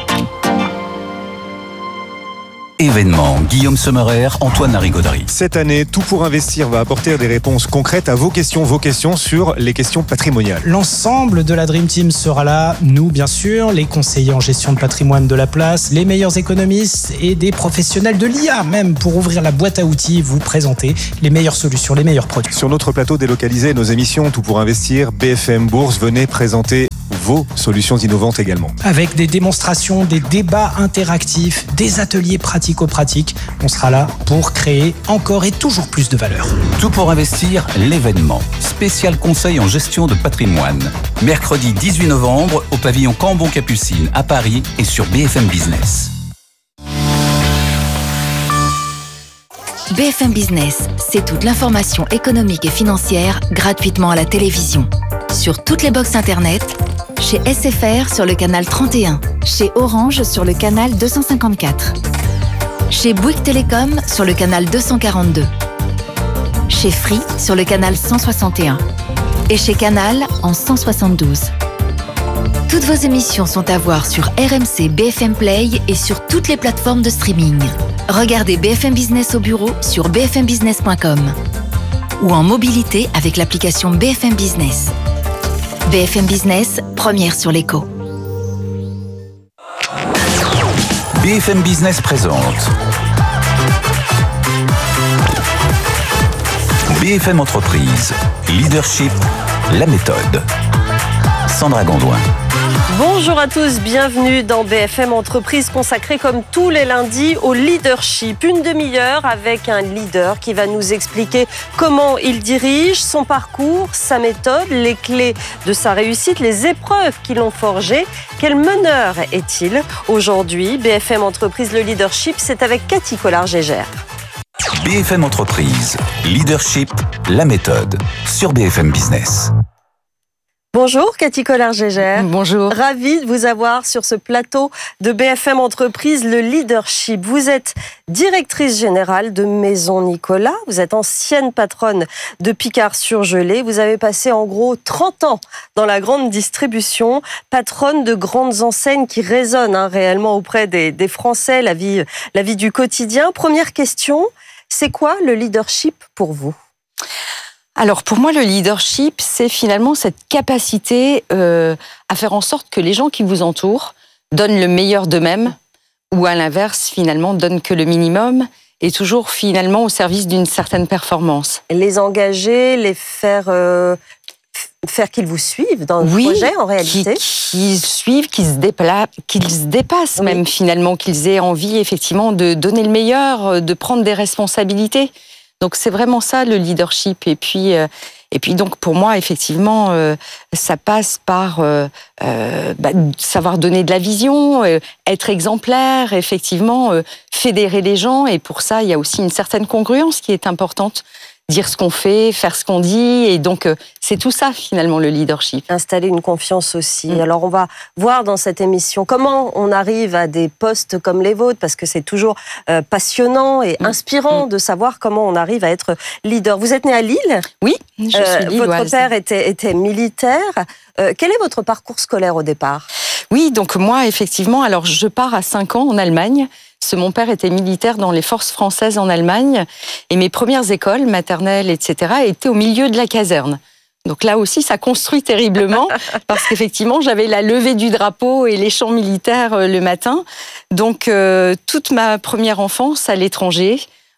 Événement, Guillaume Sommerer, Antoine Larigauderie. Cette année, Tout pour investir va apporter des réponses concrètes à vos questions sur les questions patrimoniales. L'ensemble de la Dream Team sera là, nous bien sûr, les conseillers en gestion de patrimoine de la place, les meilleurs économistes et des professionnels de l'IA même pour ouvrir la boîte à outils, vous présenter les meilleures solutions, les meilleurs produits. Sur notre plateau délocalisé, nos émissions Tout pour investir, BFM Bourse, venez présenter vos solutions innovantes également. Avec des démonstrations, des débats interactifs, des ateliers pratico-pratiques, on sera là pour créer encore et toujours plus de valeur. Tout pour investir, l'événement. Spécial conseil en gestion de patrimoine. Mercredi 18 novembre au pavillon Cambon-Capucine à Paris et sur BFM Business. BFM Business, c'est toute l'information économique et financière gratuitement à la télévision. Sur toutes les box internet, chez SFR sur le canal 31, chez Orange sur le canal 254, chez Bouygues Télécom sur le canal 242, chez Free sur le canal 161 et chez Canal en 172. Toutes vos émissions sont à voir sur RMC, BFM Play et sur toutes les plateformes de streaming. Regardez BFM Business au bureau sur bfmbusiness.com ou en mobilité avec l'application BFM Business. BFM Business, première sur l'écho. BFM Business présente BFM Entreprise, Leadership, la méthode. Sandra Gondouin. Bonjour à tous, bienvenue dans BFM Entreprise consacrée comme tous les lundis au leadership. Une demi-heure avec un leader qui va nous expliquer comment il dirige, son parcours, sa méthode, les clés de sa réussite, les épreuves qui l'ont forgé. Quel meneur est-il aujourd'hui? BFM Entreprise, le leadership, c'est avec Cathy Collard-Gégère. BFM Entreprise, Leadership, la méthode, sur BFM Business. Bonjour Cathy Collard-Gégère. Bonjour. Ravie de vous avoir sur ce plateau de BFM Entreprise, le leadership. Vous êtes directrice générale de Maison Nicolas. Vous êtes ancienne patronne de Picard-Surgelés. Vous avez passé en gros 30 ans dans la grande distribution, patronne de grandes enseignes qui résonnent réellement auprès des Français, la vie du quotidien. Première question, c'est quoi le leadership pour vous ? Alors pour moi, le leadership, c'est finalement cette capacité à faire en sorte que les gens qui vous entourent donnent le meilleur d'eux-mêmes ou à l'inverse, finalement, donnent que le minimum et toujours finalement au service d'une certaine performance. Les engager, les faire qu'ils vous suivent dans le projet en réalité. Qu'ils suivent, qu'ils se dépassent même finalement, qu'ils aient envie effectivement de donner le meilleur, de prendre des responsabilités. Donc c'est vraiment ça le leadership. Et puis donc pour moi effectivement ça passe par savoir donner de la vision, être exemplaire, effectivement fédérer les gens. Et pour ça il y a aussi une certaine congruence qui est importante. Dire ce qu'on fait, faire ce qu'on dit, et donc c'est tout ça finalement le leadership. Installer une confiance aussi. Alors on va voir dans cette émission comment on arrive à des postes comme les vôtres, parce que c'est toujours passionnant et inspirant de savoir comment on arrive à être leader. Vous êtes né à Lille ? Oui, je suis lilloise. Votre père était militaire. Quel est votre parcours scolaire au départ ? Oui, donc moi effectivement, alors je pars à 5 ans en Allemagne. Mon père était militaire dans les forces françaises en Allemagne et mes premières écoles maternelles, etc., étaient au milieu de la caserne. Donc là aussi, ça construit terriblement parce qu'effectivement, j'avais la levée du drapeau et les chants militaires le matin. Donc toute ma première enfance à l'étranger,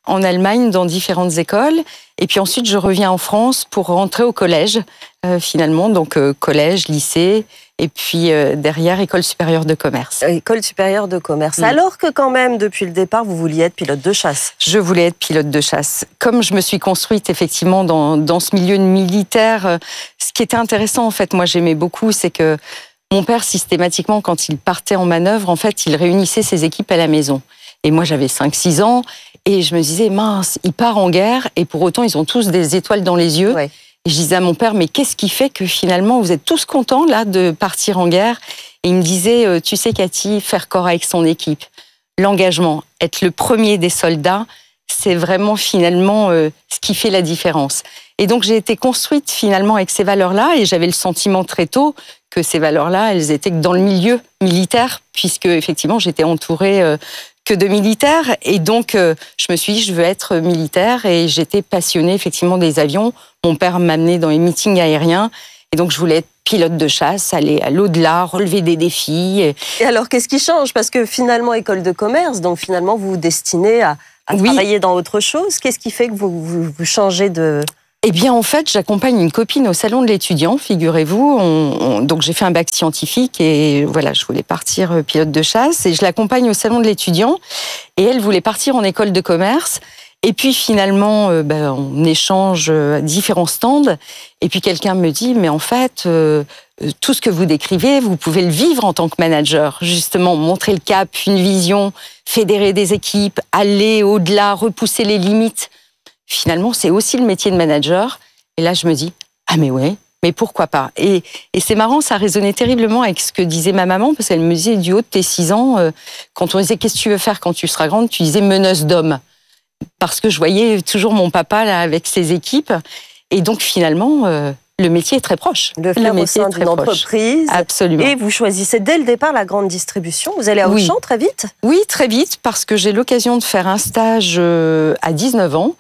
en Allemagne dans différentes écoles. Et puis ensuite, je reviens en France pour rentrer au collège, finalement. Donc, collège, lycée, et puis derrière, école supérieure de commerce. École supérieure de commerce. Alors que quand même, depuis le départ, vous vouliez être pilote de chasse. Je voulais être pilote de chasse. Comme je me suis construite, effectivement, dans ce milieu militaire, ce qui était intéressant, en fait, moi, j'aimais beaucoup, c'est que mon père, systématiquement, quand il partait en manœuvre, en fait, il réunissait ses équipes à la maison. Et moi, j'avais 5-6 ans, et je me disais, mince, il part en guerre, et pour autant, ils ont tous des étoiles dans les yeux. Ouais. Et je disais à mon père, mais qu'est-ce qui fait que finalement, vous êtes tous contents, là, de partir en guerre? Et il me disait, tu sais, Cathy, faire corps avec son équipe, l'engagement, être le premier des soldats, c'est vraiment, finalement, ce qui fait la différence. Et donc, j'ai été construite, finalement, avec ces valeurs-là, et j'avais le sentiment très tôt que ces valeurs-là, elles étaient dans le milieu militaire, puisque, effectivement, j'étais entourée que de militaires. Et donc, je me suis dit, je veux être militaire. Et j'étais passionnée, effectivement, des avions. Mon père m'amenait dans les meetings aériens. Et donc, je voulais être pilote de chasse, aller à l'au-delà, relever des défis. Et alors, qu'est-ce qui change? Parce que finalement, école de commerce, donc finalement, vous vous destinez à travailler dans autre chose. Qu'est-ce qui fait que vous changez de... Eh bien, en fait, j'accompagne une copine au salon de l'étudiant, figurez-vous. Donc, j'ai fait un bac scientifique et voilà, je voulais partir pilote de chasse. Et je l'accompagne au salon de l'étudiant et elle voulait partir en école de commerce. Et puis, finalement, on échange à différents stands. Et puis, quelqu'un me dit, mais en fait, tout ce que vous décrivez, vous pouvez le vivre en tant que manager. Justement, montrer le cap, une vision, fédérer des équipes, aller au-delà, repousser les limites. Finalement, c'est aussi le métier de manager. Et là, je me dis, ah mais ouais, mais pourquoi pas? Et c'est marrant, ça résonnait terriblement avec ce que disait ma maman, parce qu'elle me disait, du haut de tes 6 ans, quand on disait, qu'est-ce que tu veux faire quand tu seras grande? Tu disais, meneuse d'hommes. Parce que je voyais toujours mon papa là avec ses équipes. Et donc, finalement, le métier est très proche. Le faire au sein d'une entreprise. Absolument. Et vous choisissez dès le départ la grande distribution. Vous allez à Auchan très vite? Oui, très vite, parce que j'ai l'occasion de faire un stage à 19 ans.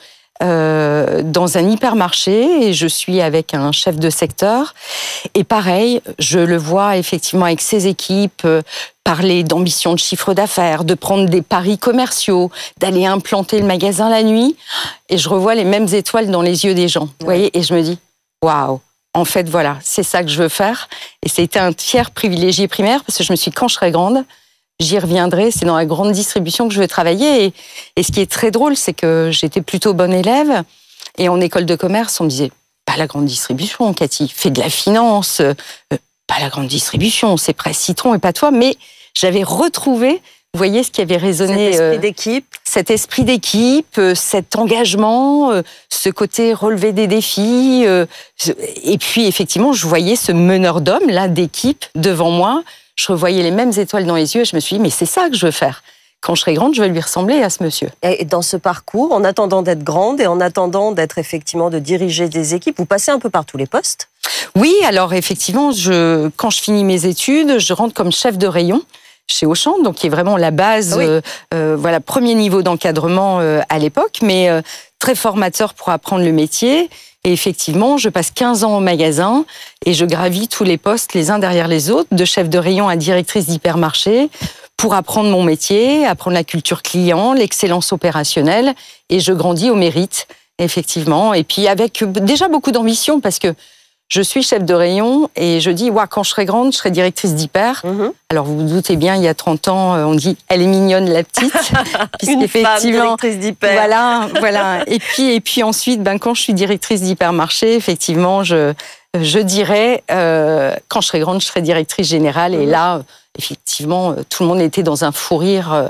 Dans un hypermarché et je suis avec un chef de secteur et pareil, je le vois effectivement avec ses équipes parler d'ambition de chiffre d'affaires, de prendre des paris commerciaux, d'aller implanter le magasin la nuit et je revois les mêmes étoiles dans les yeux des gens, vous voyez, et je me dis waouh, en fait voilà, c'est ça que je veux faire et c'était un fier privilégié primaire parce que je me suis dit quand je serai grande, j'y reviendrai, c'est dans la grande distribution que je veux travailler. Et ce qui est très drôle, c'est que j'étais plutôt bonne élève. Et en école de commerce, on me disait, pas la grande distribution, Cathy, fais de la finance, pas la grande distribution, c'est Presse Citron et pas toi. Mais j'avais retrouvé, vous voyez, ce qui avait résonné. Cet esprit d'équipe. Cet esprit d'équipe, cet engagement, ce côté relever des défis. Et puis, effectivement, je voyais ce meneur d'hommes, là, d'équipe, devant moi. Je revoyais les mêmes étoiles dans les yeux et je me suis dit, mais c'est ça que je veux faire. Quand je serai grande, je vais lui ressembler à ce monsieur. Et dans ce parcours, en attendant d'être grande et en attendant d'être effectivement de diriger des équipes, vous passez un peu par tous les postes? Oui, alors effectivement, quand je finis mes études, je rentre comme chef de rayon chez Auchan, donc qui est vraiment la base, voilà, premier niveau d'encadrement à l'époque, mais très formateur pour apprendre le métier. Et effectivement, je passe 15 ans au magasin et je gravis tous les postes les uns derrière les autres, de chef de rayon à directrice d'hypermarché, pour apprendre mon métier, apprendre la culture client, l'excellence opérationnelle. Et je grandis au mérite, effectivement. Et puis avec déjà beaucoup d'ambition, parce que je suis chef de rayon et je dis, quand je serai grande, je serai directrice d'hyper. Alors, vous vous doutez bien, il y a 30 ans, on dit, elle est mignonne, la petite. Une femme directrice d'hyper. Voilà. Et puis ensuite, quand je suis directrice d'hypermarché, effectivement, je dirais, quand je serai grande, je serai directrice générale. Et là, effectivement, tout le monde était dans un fou rire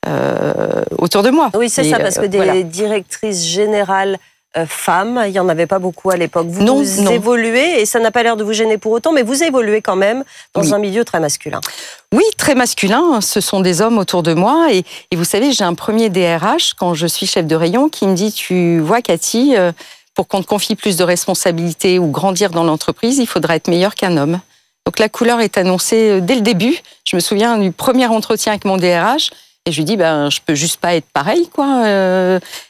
autour de moi. Oui, c'est ça, parce que des directrices générales femmes, il n'y en avait pas beaucoup à l'époque. Vous évoluez, et ça n'a pas l'air de vous gêner pour autant, mais vous évoluez quand même dans un milieu très masculin. Oui, très masculin. Ce sont des hommes autour de moi. Et vous savez, j'ai un premier DRH, quand je suis chef de rayon, qui me dit, tu vois, Cathy, pour qu'on te confie plus de responsabilités ou grandir dans l'entreprise, il faudra être meilleur qu'un homme. Donc la couleur est annoncée dès le début. Je me souviens du premier entretien avec mon DRH. Et je lui dis, je peux juste pas être pareil, quoi.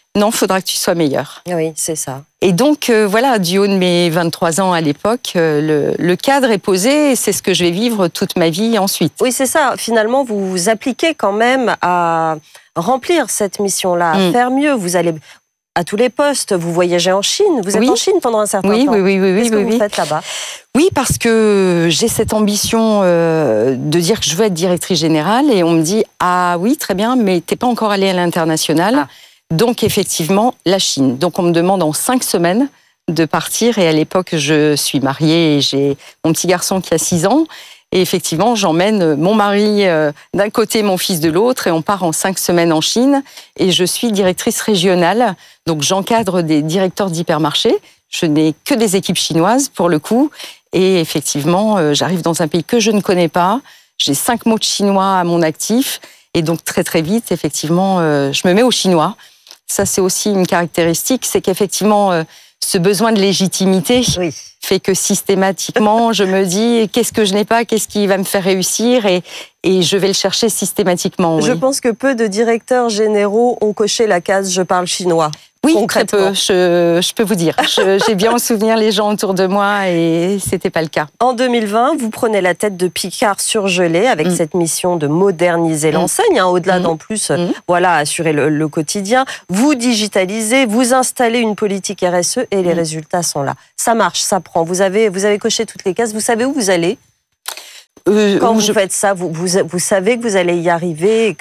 non, faudra que tu sois meilleur. Oui, c'est ça. Et donc, voilà, du haut de mes 23 ans à l'époque, le cadre est posé et c'est ce que je vais vivre toute ma vie ensuite. Oui, c'est ça. Finalement, vous vous appliquez quand même à remplir cette mission-là, à faire mieux. Vous allez à tous les postes, vous voyagez en Chine. Vous êtes en Chine pendant un certain temps. Oui. Qu'est-ce que vous faites là-bas ? Oui, parce que j'ai cette ambition de dire que je veux être directrice générale et on me dit « Ah oui, très bien, mais t'es pas encore allée à l'international. » Donc, effectivement, la Chine. Donc, on me demande en 5 semaines de partir. Et à l'époque, je suis mariée et j'ai mon petit garçon qui a 6 ans. Et effectivement, j'emmène mon mari d'un côté, mon fils de l'autre. Et on part en 5 semaines en Chine. Et je suis directrice régionale. Donc, j'encadre des directeurs d'hypermarchés. Je n'ai que des équipes chinoises, pour le coup. Et effectivement, j'arrive dans un pays que je ne connais pas. J'ai 5 mots de chinois à mon actif. Et donc, très, très vite, effectivement, je me mets au chinois. Ça, c'est aussi une caractéristique, c'est qu'effectivement, ce besoin de légitimité fait que systématiquement, je me dis qu'est-ce que je n'ai pas, qu'est-ce qui va me faire réussir et je vais le chercher systématiquement. Oui. Je pense que peu de directeurs généraux ont coché la case « je parle chinois ». Oui, très peu, je peux vous dire. J'ai bien en souvenir les gens autour de moi et c'était pas le cas. En 2020, vous prenez la tête de Picard surgelé avec cette mission de moderniser l'enseigne, au-delà d'en plus, assurer le quotidien. Vous digitalisez, vous installez une politique RSE et les résultats sont là. Ça marche, ça prend. Vous avez coché toutes les cases, vous savez où vous allez ? Quand vous faites ça, vous savez que vous allez y arriver et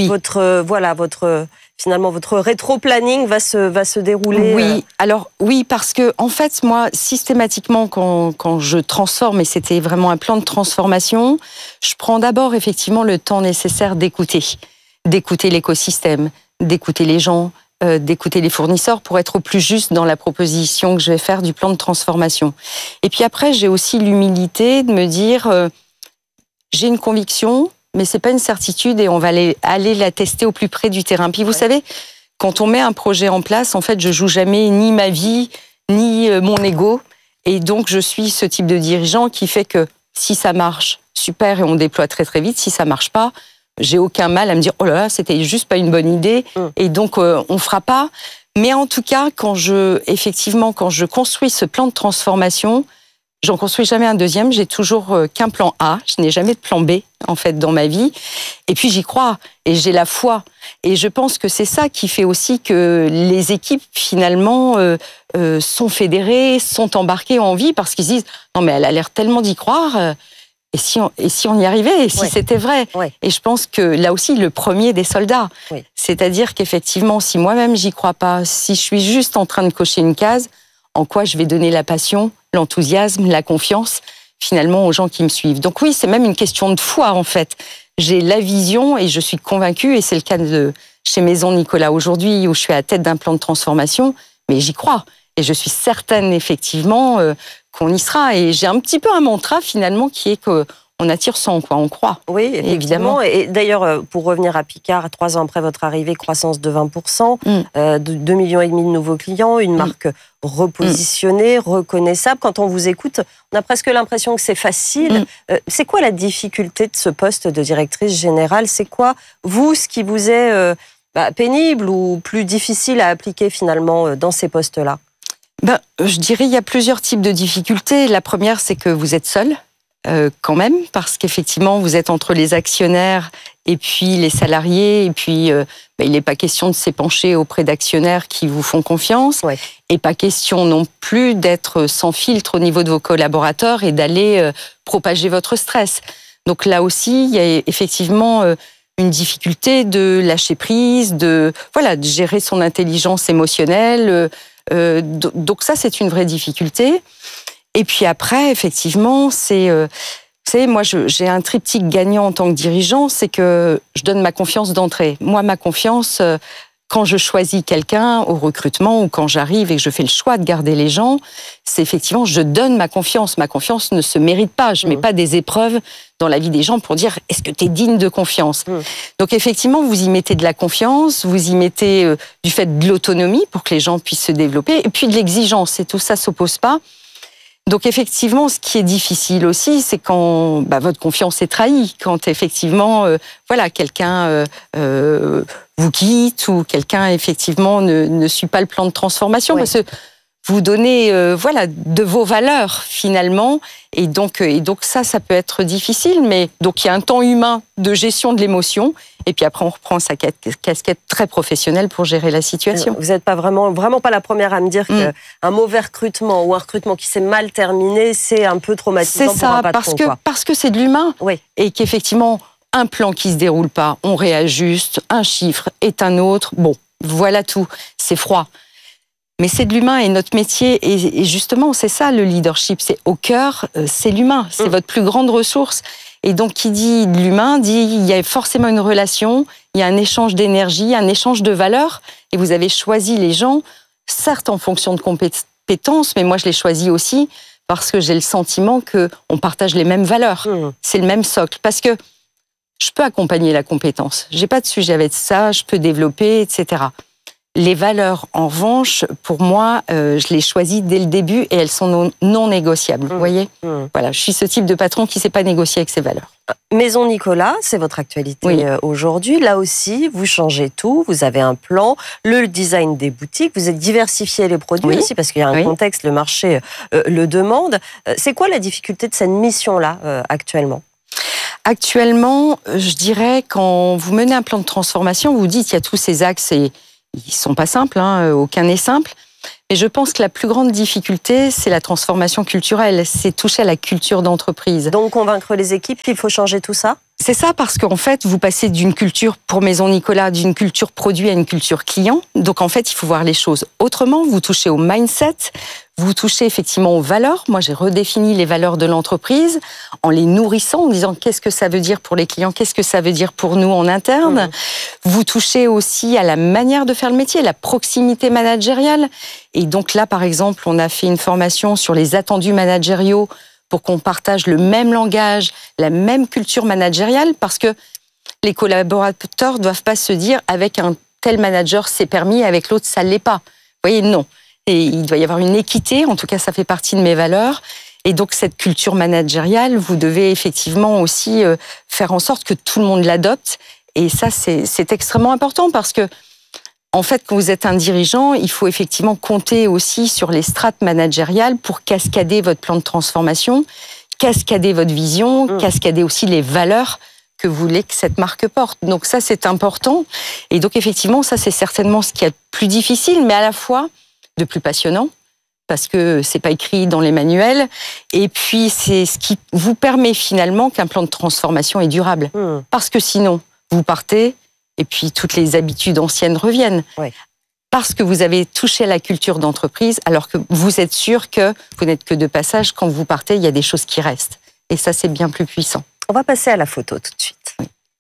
que finalement votre rétro-planning va se dérouler. Oui, alors oui, parce que en fait, moi, systématiquement, quand je transforme, et c'était vraiment un plan de transformation, je prends d'abord effectivement le temps nécessaire d'écouter l'écosystème, d'écouter les gens, d'écouter les fournisseurs pour être au plus juste dans la proposition que je vais faire du plan de transformation. Et puis après, j'ai aussi l'humilité de me dire... j'ai une conviction, mais c'est pas une certitude et on va aller la tester au plus près du terrain. Puis vous savez, quand on met un projet en place, en fait, je joue jamais ni ma vie, ni mon ego. Et donc, je suis ce type de dirigeant qui fait que si ça marche, super, et on déploie très très vite. Si ça marche pas, j'ai aucun mal à me dire, oh là là, c'était juste pas une bonne idée. Et donc, on fera pas. Mais en tout cas, quand je construis ce plan de transformation, j'en construis jamais un deuxième, j'ai toujours qu'un plan A, je n'ai jamais de plan B, en fait, dans ma vie. Et puis j'y crois, et j'ai la foi. Et je pense que c'est ça qui fait aussi que les équipes, finalement, sont fédérées, sont embarquées, ont envie, parce qu'ils se disent « Non, mais elle a l'air tellement d'y croire, et si on y arrivait, et si c'était vrai ?» Et je pense que là aussi, le premier des soldats. C'est-à-dire qu'effectivement, si moi-même j'y crois pas, si je suis juste en train de cocher une case, en quoi je vais donner la passion, l'enthousiasme, la confiance, finalement, aux gens qui me suivent. Donc oui, c'est même une question de foi, en fait. J'ai la vision et je suis convaincue, et c'est le cas chez Maison Nicolas aujourd'hui, où je suis à la tête d'un plan de transformation, mais j'y crois. Et je suis certaine, effectivement, qu'on y sera. Et j'ai un petit peu un mantra, finalement, qui est que on attire ça en quoi on croit. Oui, évidemment. Et d'ailleurs, pour revenir à Picard, 3 ans après votre arrivée, croissance de 20%, 2,5 millions de nouveaux clients, une marque repositionnée, reconnaissable. Quand on vous écoute, on a presque l'impression que c'est facile. C'est quoi la difficulté de ce poste de directrice générale ? C'est quoi, vous, ce qui vous est pénible ou plus difficile à appliquer finalement dans ces postes-là ? Je dirais il y a plusieurs types de difficultés. La première, c'est que vous êtes seul. Quand même, parce qu'effectivement, vous êtes entre les actionnaires et puis les salariés, et puis il n'est pas question de s'épancher auprès d'actionnaires qui vous font confiance, et pas question non plus d'être sans filtre au niveau de vos collaborateurs et d'aller propager votre stress. Donc là aussi, il y a effectivement une difficulté de lâcher prise, de gérer son intelligence émotionnelle. Donc ça, c'est une vraie difficulté. Et puis après, effectivement, vous savez, moi, j'ai un triptyque gagnant en tant que dirigeant, c'est que je donne ma confiance d'entrée. Moi, ma confiance, quand je choisis quelqu'un au recrutement ou quand j'arrive et que je fais le choix de garder les gens, c'est effectivement, je donne ma confiance. Ma confiance ne se mérite pas. Je mets pas des épreuves dans la vie des gens pour dire, est-ce que tu es digne de confiance ? Donc effectivement, vous y mettez de la confiance, vous y mettez du fait de l'autonomie pour que les gens puissent se développer, et puis de l'exigence, et tout ça s'oppose pas. Donc effectivement, ce qui est difficile aussi, c'est quand votre confiance est trahie, quand effectivement, quelqu'un vous quitte ou quelqu'un effectivement ne suit pas le plan de transformation, parce que vous donnez de vos valeurs finalement, et donc ça peut être difficile, mais donc il y a un temps humain de gestion de l'émotion, et puis après on reprend sa casquette très professionnelle pour gérer la situation. Vous n'êtes pas vraiment pas la première à me dire qu'un mauvais recrutement ou un recrutement qui s'est mal terminé, c'est un peu traumatisant pour un patron. C'est ça, parce que c'est de l'humain, et qu'effectivement un plan qui se déroule pas, on réajuste, un chiffre est un autre, bon, voilà tout, c'est froid. Mais c'est de l'humain, et notre métier, et justement, c'est ça le leadership, c'est au cœur, c'est l'humain, c'est votre plus grande ressource. Et donc, qui dit de l'humain, dit il y a forcément une relation, il y a un échange d'énergie, un échange de valeurs, et vous avez choisi les gens, certes en fonction de compétences, mais moi je les choisis aussi parce que j'ai le sentiment qu'on partage les mêmes valeurs, c'est le même socle, parce que je peux accompagner la compétence, j'ai pas de sujet avec ça, je peux développer, etc. Les valeurs, en revanche, pour moi, je les choisis dès le début et elles sont non négociables. Vous voyez ? Voilà, je suis ce type de patron qui ne sait pas négocier avec ses valeurs. Maison Nicolas, c'est votre actualité aujourd'hui. Là aussi, vous changez tout. Vous avez un plan, le design des boutiques. Vous avez diversifié les produits aussi parce qu'il y a un contexte, le marché le demande. C'est quoi la difficulté de cette mission-là actuellement ? Actuellement, je dirais, quand vous menez un plan de transformation, vous dites qu'il y a tous ces axes et ils sont pas simples, aucun n'est simple. Mais je pense que la plus grande difficulté, c'est la transformation culturelle. C'est toucher à la culture d'entreprise. Donc convaincre les équipes qu'il faut changer tout ça ? C'est ça, parce qu'en fait, vous passez d'une culture, pour Maison Nicolas, d'une culture produit à une culture client. Donc en fait, il faut voir les choses autrement. Vous touchez au mindset, vous touchez effectivement aux valeurs. Moi, j'ai redéfini les valeurs de l'entreprise en les nourrissant, en disant qu'est-ce que ça veut dire pour les clients, qu'est-ce que ça veut dire pour nous en interne. Vous touchez aussi à la manière de faire le métier, la proximité managériale. Et donc là, par exemple, on a fait une formation sur les attendus managériaux pour qu'on partage le même langage, la même culture managériale, parce que les collaborateurs ne doivent pas se dire avec un tel manager c'est permis, avec l'autre ça ne l'est pas. Vous voyez, non. Et il doit y avoir une équité, en tout cas ça fait partie de mes valeurs. Et donc cette culture managériale, vous devez effectivement aussi faire en sorte que tout le monde l'adopte. Et ça, c'est extrêmement important parce que en fait, quand vous êtes un dirigeant, il faut effectivement compter aussi sur les strates managériales pour cascader votre plan de transformation, cascader votre vision, cascader aussi les valeurs que vous voulez que cette marque porte. Donc ça, c'est important. Et donc effectivement, ça, c'est certainement ce qui est le plus difficile, mais à la fois le plus passionnant, parce que c'est pas écrit dans les manuels. Et puis, c'est ce qui vous permet finalement qu'un plan de transformation est durable. Parce que sinon, vous partez et puis toutes les habitudes anciennes reviennent. Parce que vous avez touché à la culture d'entreprise, alors que vous êtes sûr que vous n'êtes que de passage. Quand vous partez, il y a des choses qui restent. Et ça, c'est bien plus puissant. On va passer à la photo tout de suite.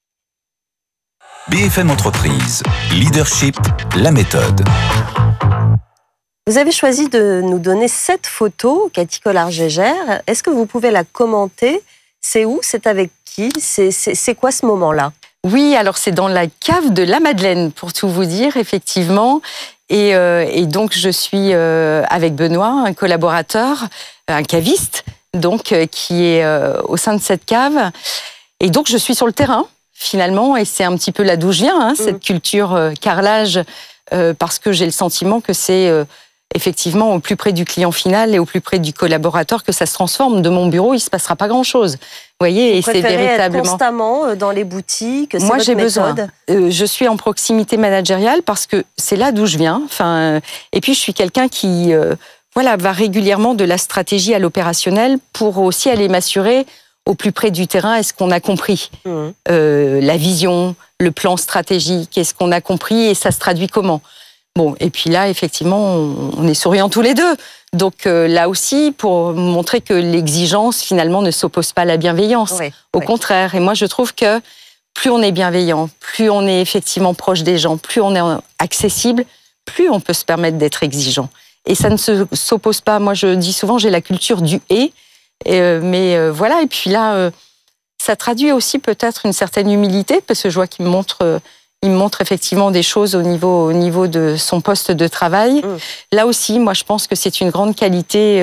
BFM Entreprise, leadership, la méthode. Vous avez choisi de nous donner 7 photos, Cathy Collard-Gégère. Est-ce que vous pouvez la commenter ? C'est où ? C'est avec qui ? C'est quoi ce moment-là ? Oui, alors c'est dans la cave de la Madeleine, pour tout vous dire, effectivement. Et donc, je suis avec Benoît, un collaborateur, un caviste, donc qui est au sein de cette cave. Et donc, je suis sur le terrain, finalement, et c'est un petit peu là d'où je viens, cette culture carrelage, parce que j'ai le sentiment que c'est effectivement au plus près du client final et au plus près du collaborateur que ça se transforme. De mon bureau, il ne se passera pas grand-chose. Vous voyez, et c'est véritablement être constamment dans les boutiques. Moi, j'ai besoin. Je suis en proximité managériale parce que c'est là d'où je viens. Enfin, et puis je suis quelqu'un qui, va régulièrement de la stratégie à l'opérationnel pour aussi aller m'assurer au plus près du terrain. Est-ce qu'on a compris la vision, le plan stratégique? Est-ce qu'on a compris et ça se traduit comment? Bon, et puis là, effectivement, on est souriants tous les deux. Donc là aussi, pour montrer que l'exigence, finalement, ne s'oppose pas à la bienveillance. Au contraire. Et moi, je trouve que plus on est bienveillant, plus on est effectivement proche des gens, plus on est accessible, plus on peut se permettre d'être exigeant. Et ça ne s'oppose pas. Moi, je dis souvent, j'ai la culture du « et ». Mais voilà, et puis là, ça traduit aussi peut-être une certaine humilité, parce que je vois qu'il me montre effectivement des choses au niveau de son poste de travail. Là aussi, moi, je pense que c'est une grande qualité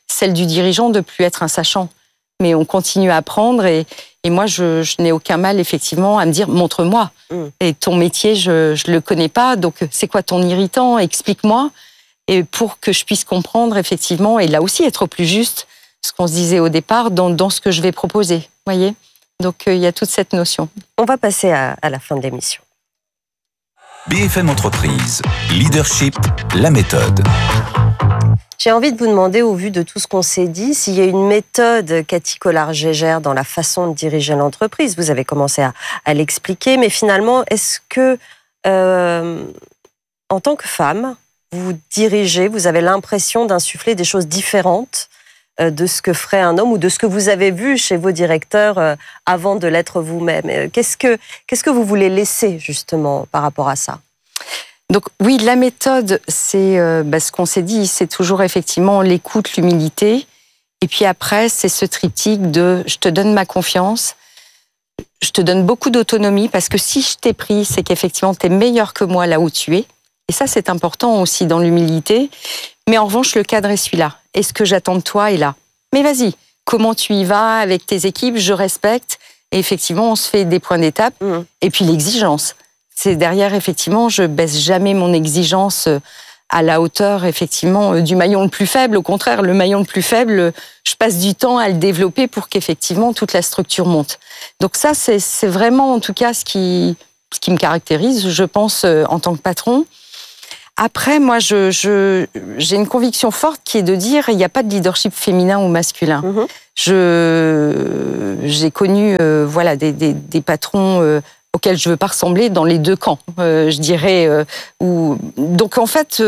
celle du dirigeant de plus être un sachant. Mais on continue à apprendre et moi, je n'ai aucun mal, effectivement, à me dire, montre-moi. Et ton métier, je le connais pas, donc c'est quoi ton irritant? Explique-moi. Et pour que je puisse comprendre, effectivement, et là aussi être au plus juste, ce qu'on se disait au départ, dans ce que je vais proposer. Voyez? Donc, il y a toute cette notion. On va passer à la fin de l'émission. BFM Entreprise, leadership, la méthode. J'ai envie de vous demander, au vu de tout ce qu'on s'est dit, s'il y a une méthode Cathy Collard-Gégère dans la façon de diriger l'entreprise. Vous avez commencé à l'expliquer, mais finalement, est-ce que, en tant que femme, vous dirigez, vous avez l'impression d'insuffler des choses différentes de ce que ferait un homme ou de ce que vous avez vu chez vos directeurs avant de l'être vous-même? Qu'est-ce que vous voulez laisser, justement, par rapport à ça? Donc oui, la méthode, c'est ce qu'on s'est dit, c'est toujours effectivement l'écoute, l'humilité. Et puis après, c'est ce triptyque de je te donne ma confiance, je te donne beaucoup d'autonomie, parce que si je t'ai pris, c'est qu'effectivement, tu es meilleur que moi là où tu es. Et ça, c'est important aussi dans l'humilité. Mais en revanche, le cadre est celui-là. Et ce que j'attends de toi est là. Mais vas-y, comment tu y vas avec tes équipes? Je respecte. Et effectivement, on se fait des points d'étape. Et puis l'exigence. C'est derrière, effectivement, je baisse jamais mon exigence à la hauteur, effectivement, du maillon le plus faible. Au contraire, le maillon le plus faible, je passe du temps à le développer pour qu'effectivement toute la structure monte. Donc ça, c'est vraiment, en tout cas, ce qui me caractérise, je pense, en tant que patron. Après, moi, j'ai une conviction forte qui est de dire il n'y a pas de leadership féminin ou masculin. J'ai connu des patrons auxquels je ne veux pas ressembler dans les deux camps, je dirais. Donc en fait,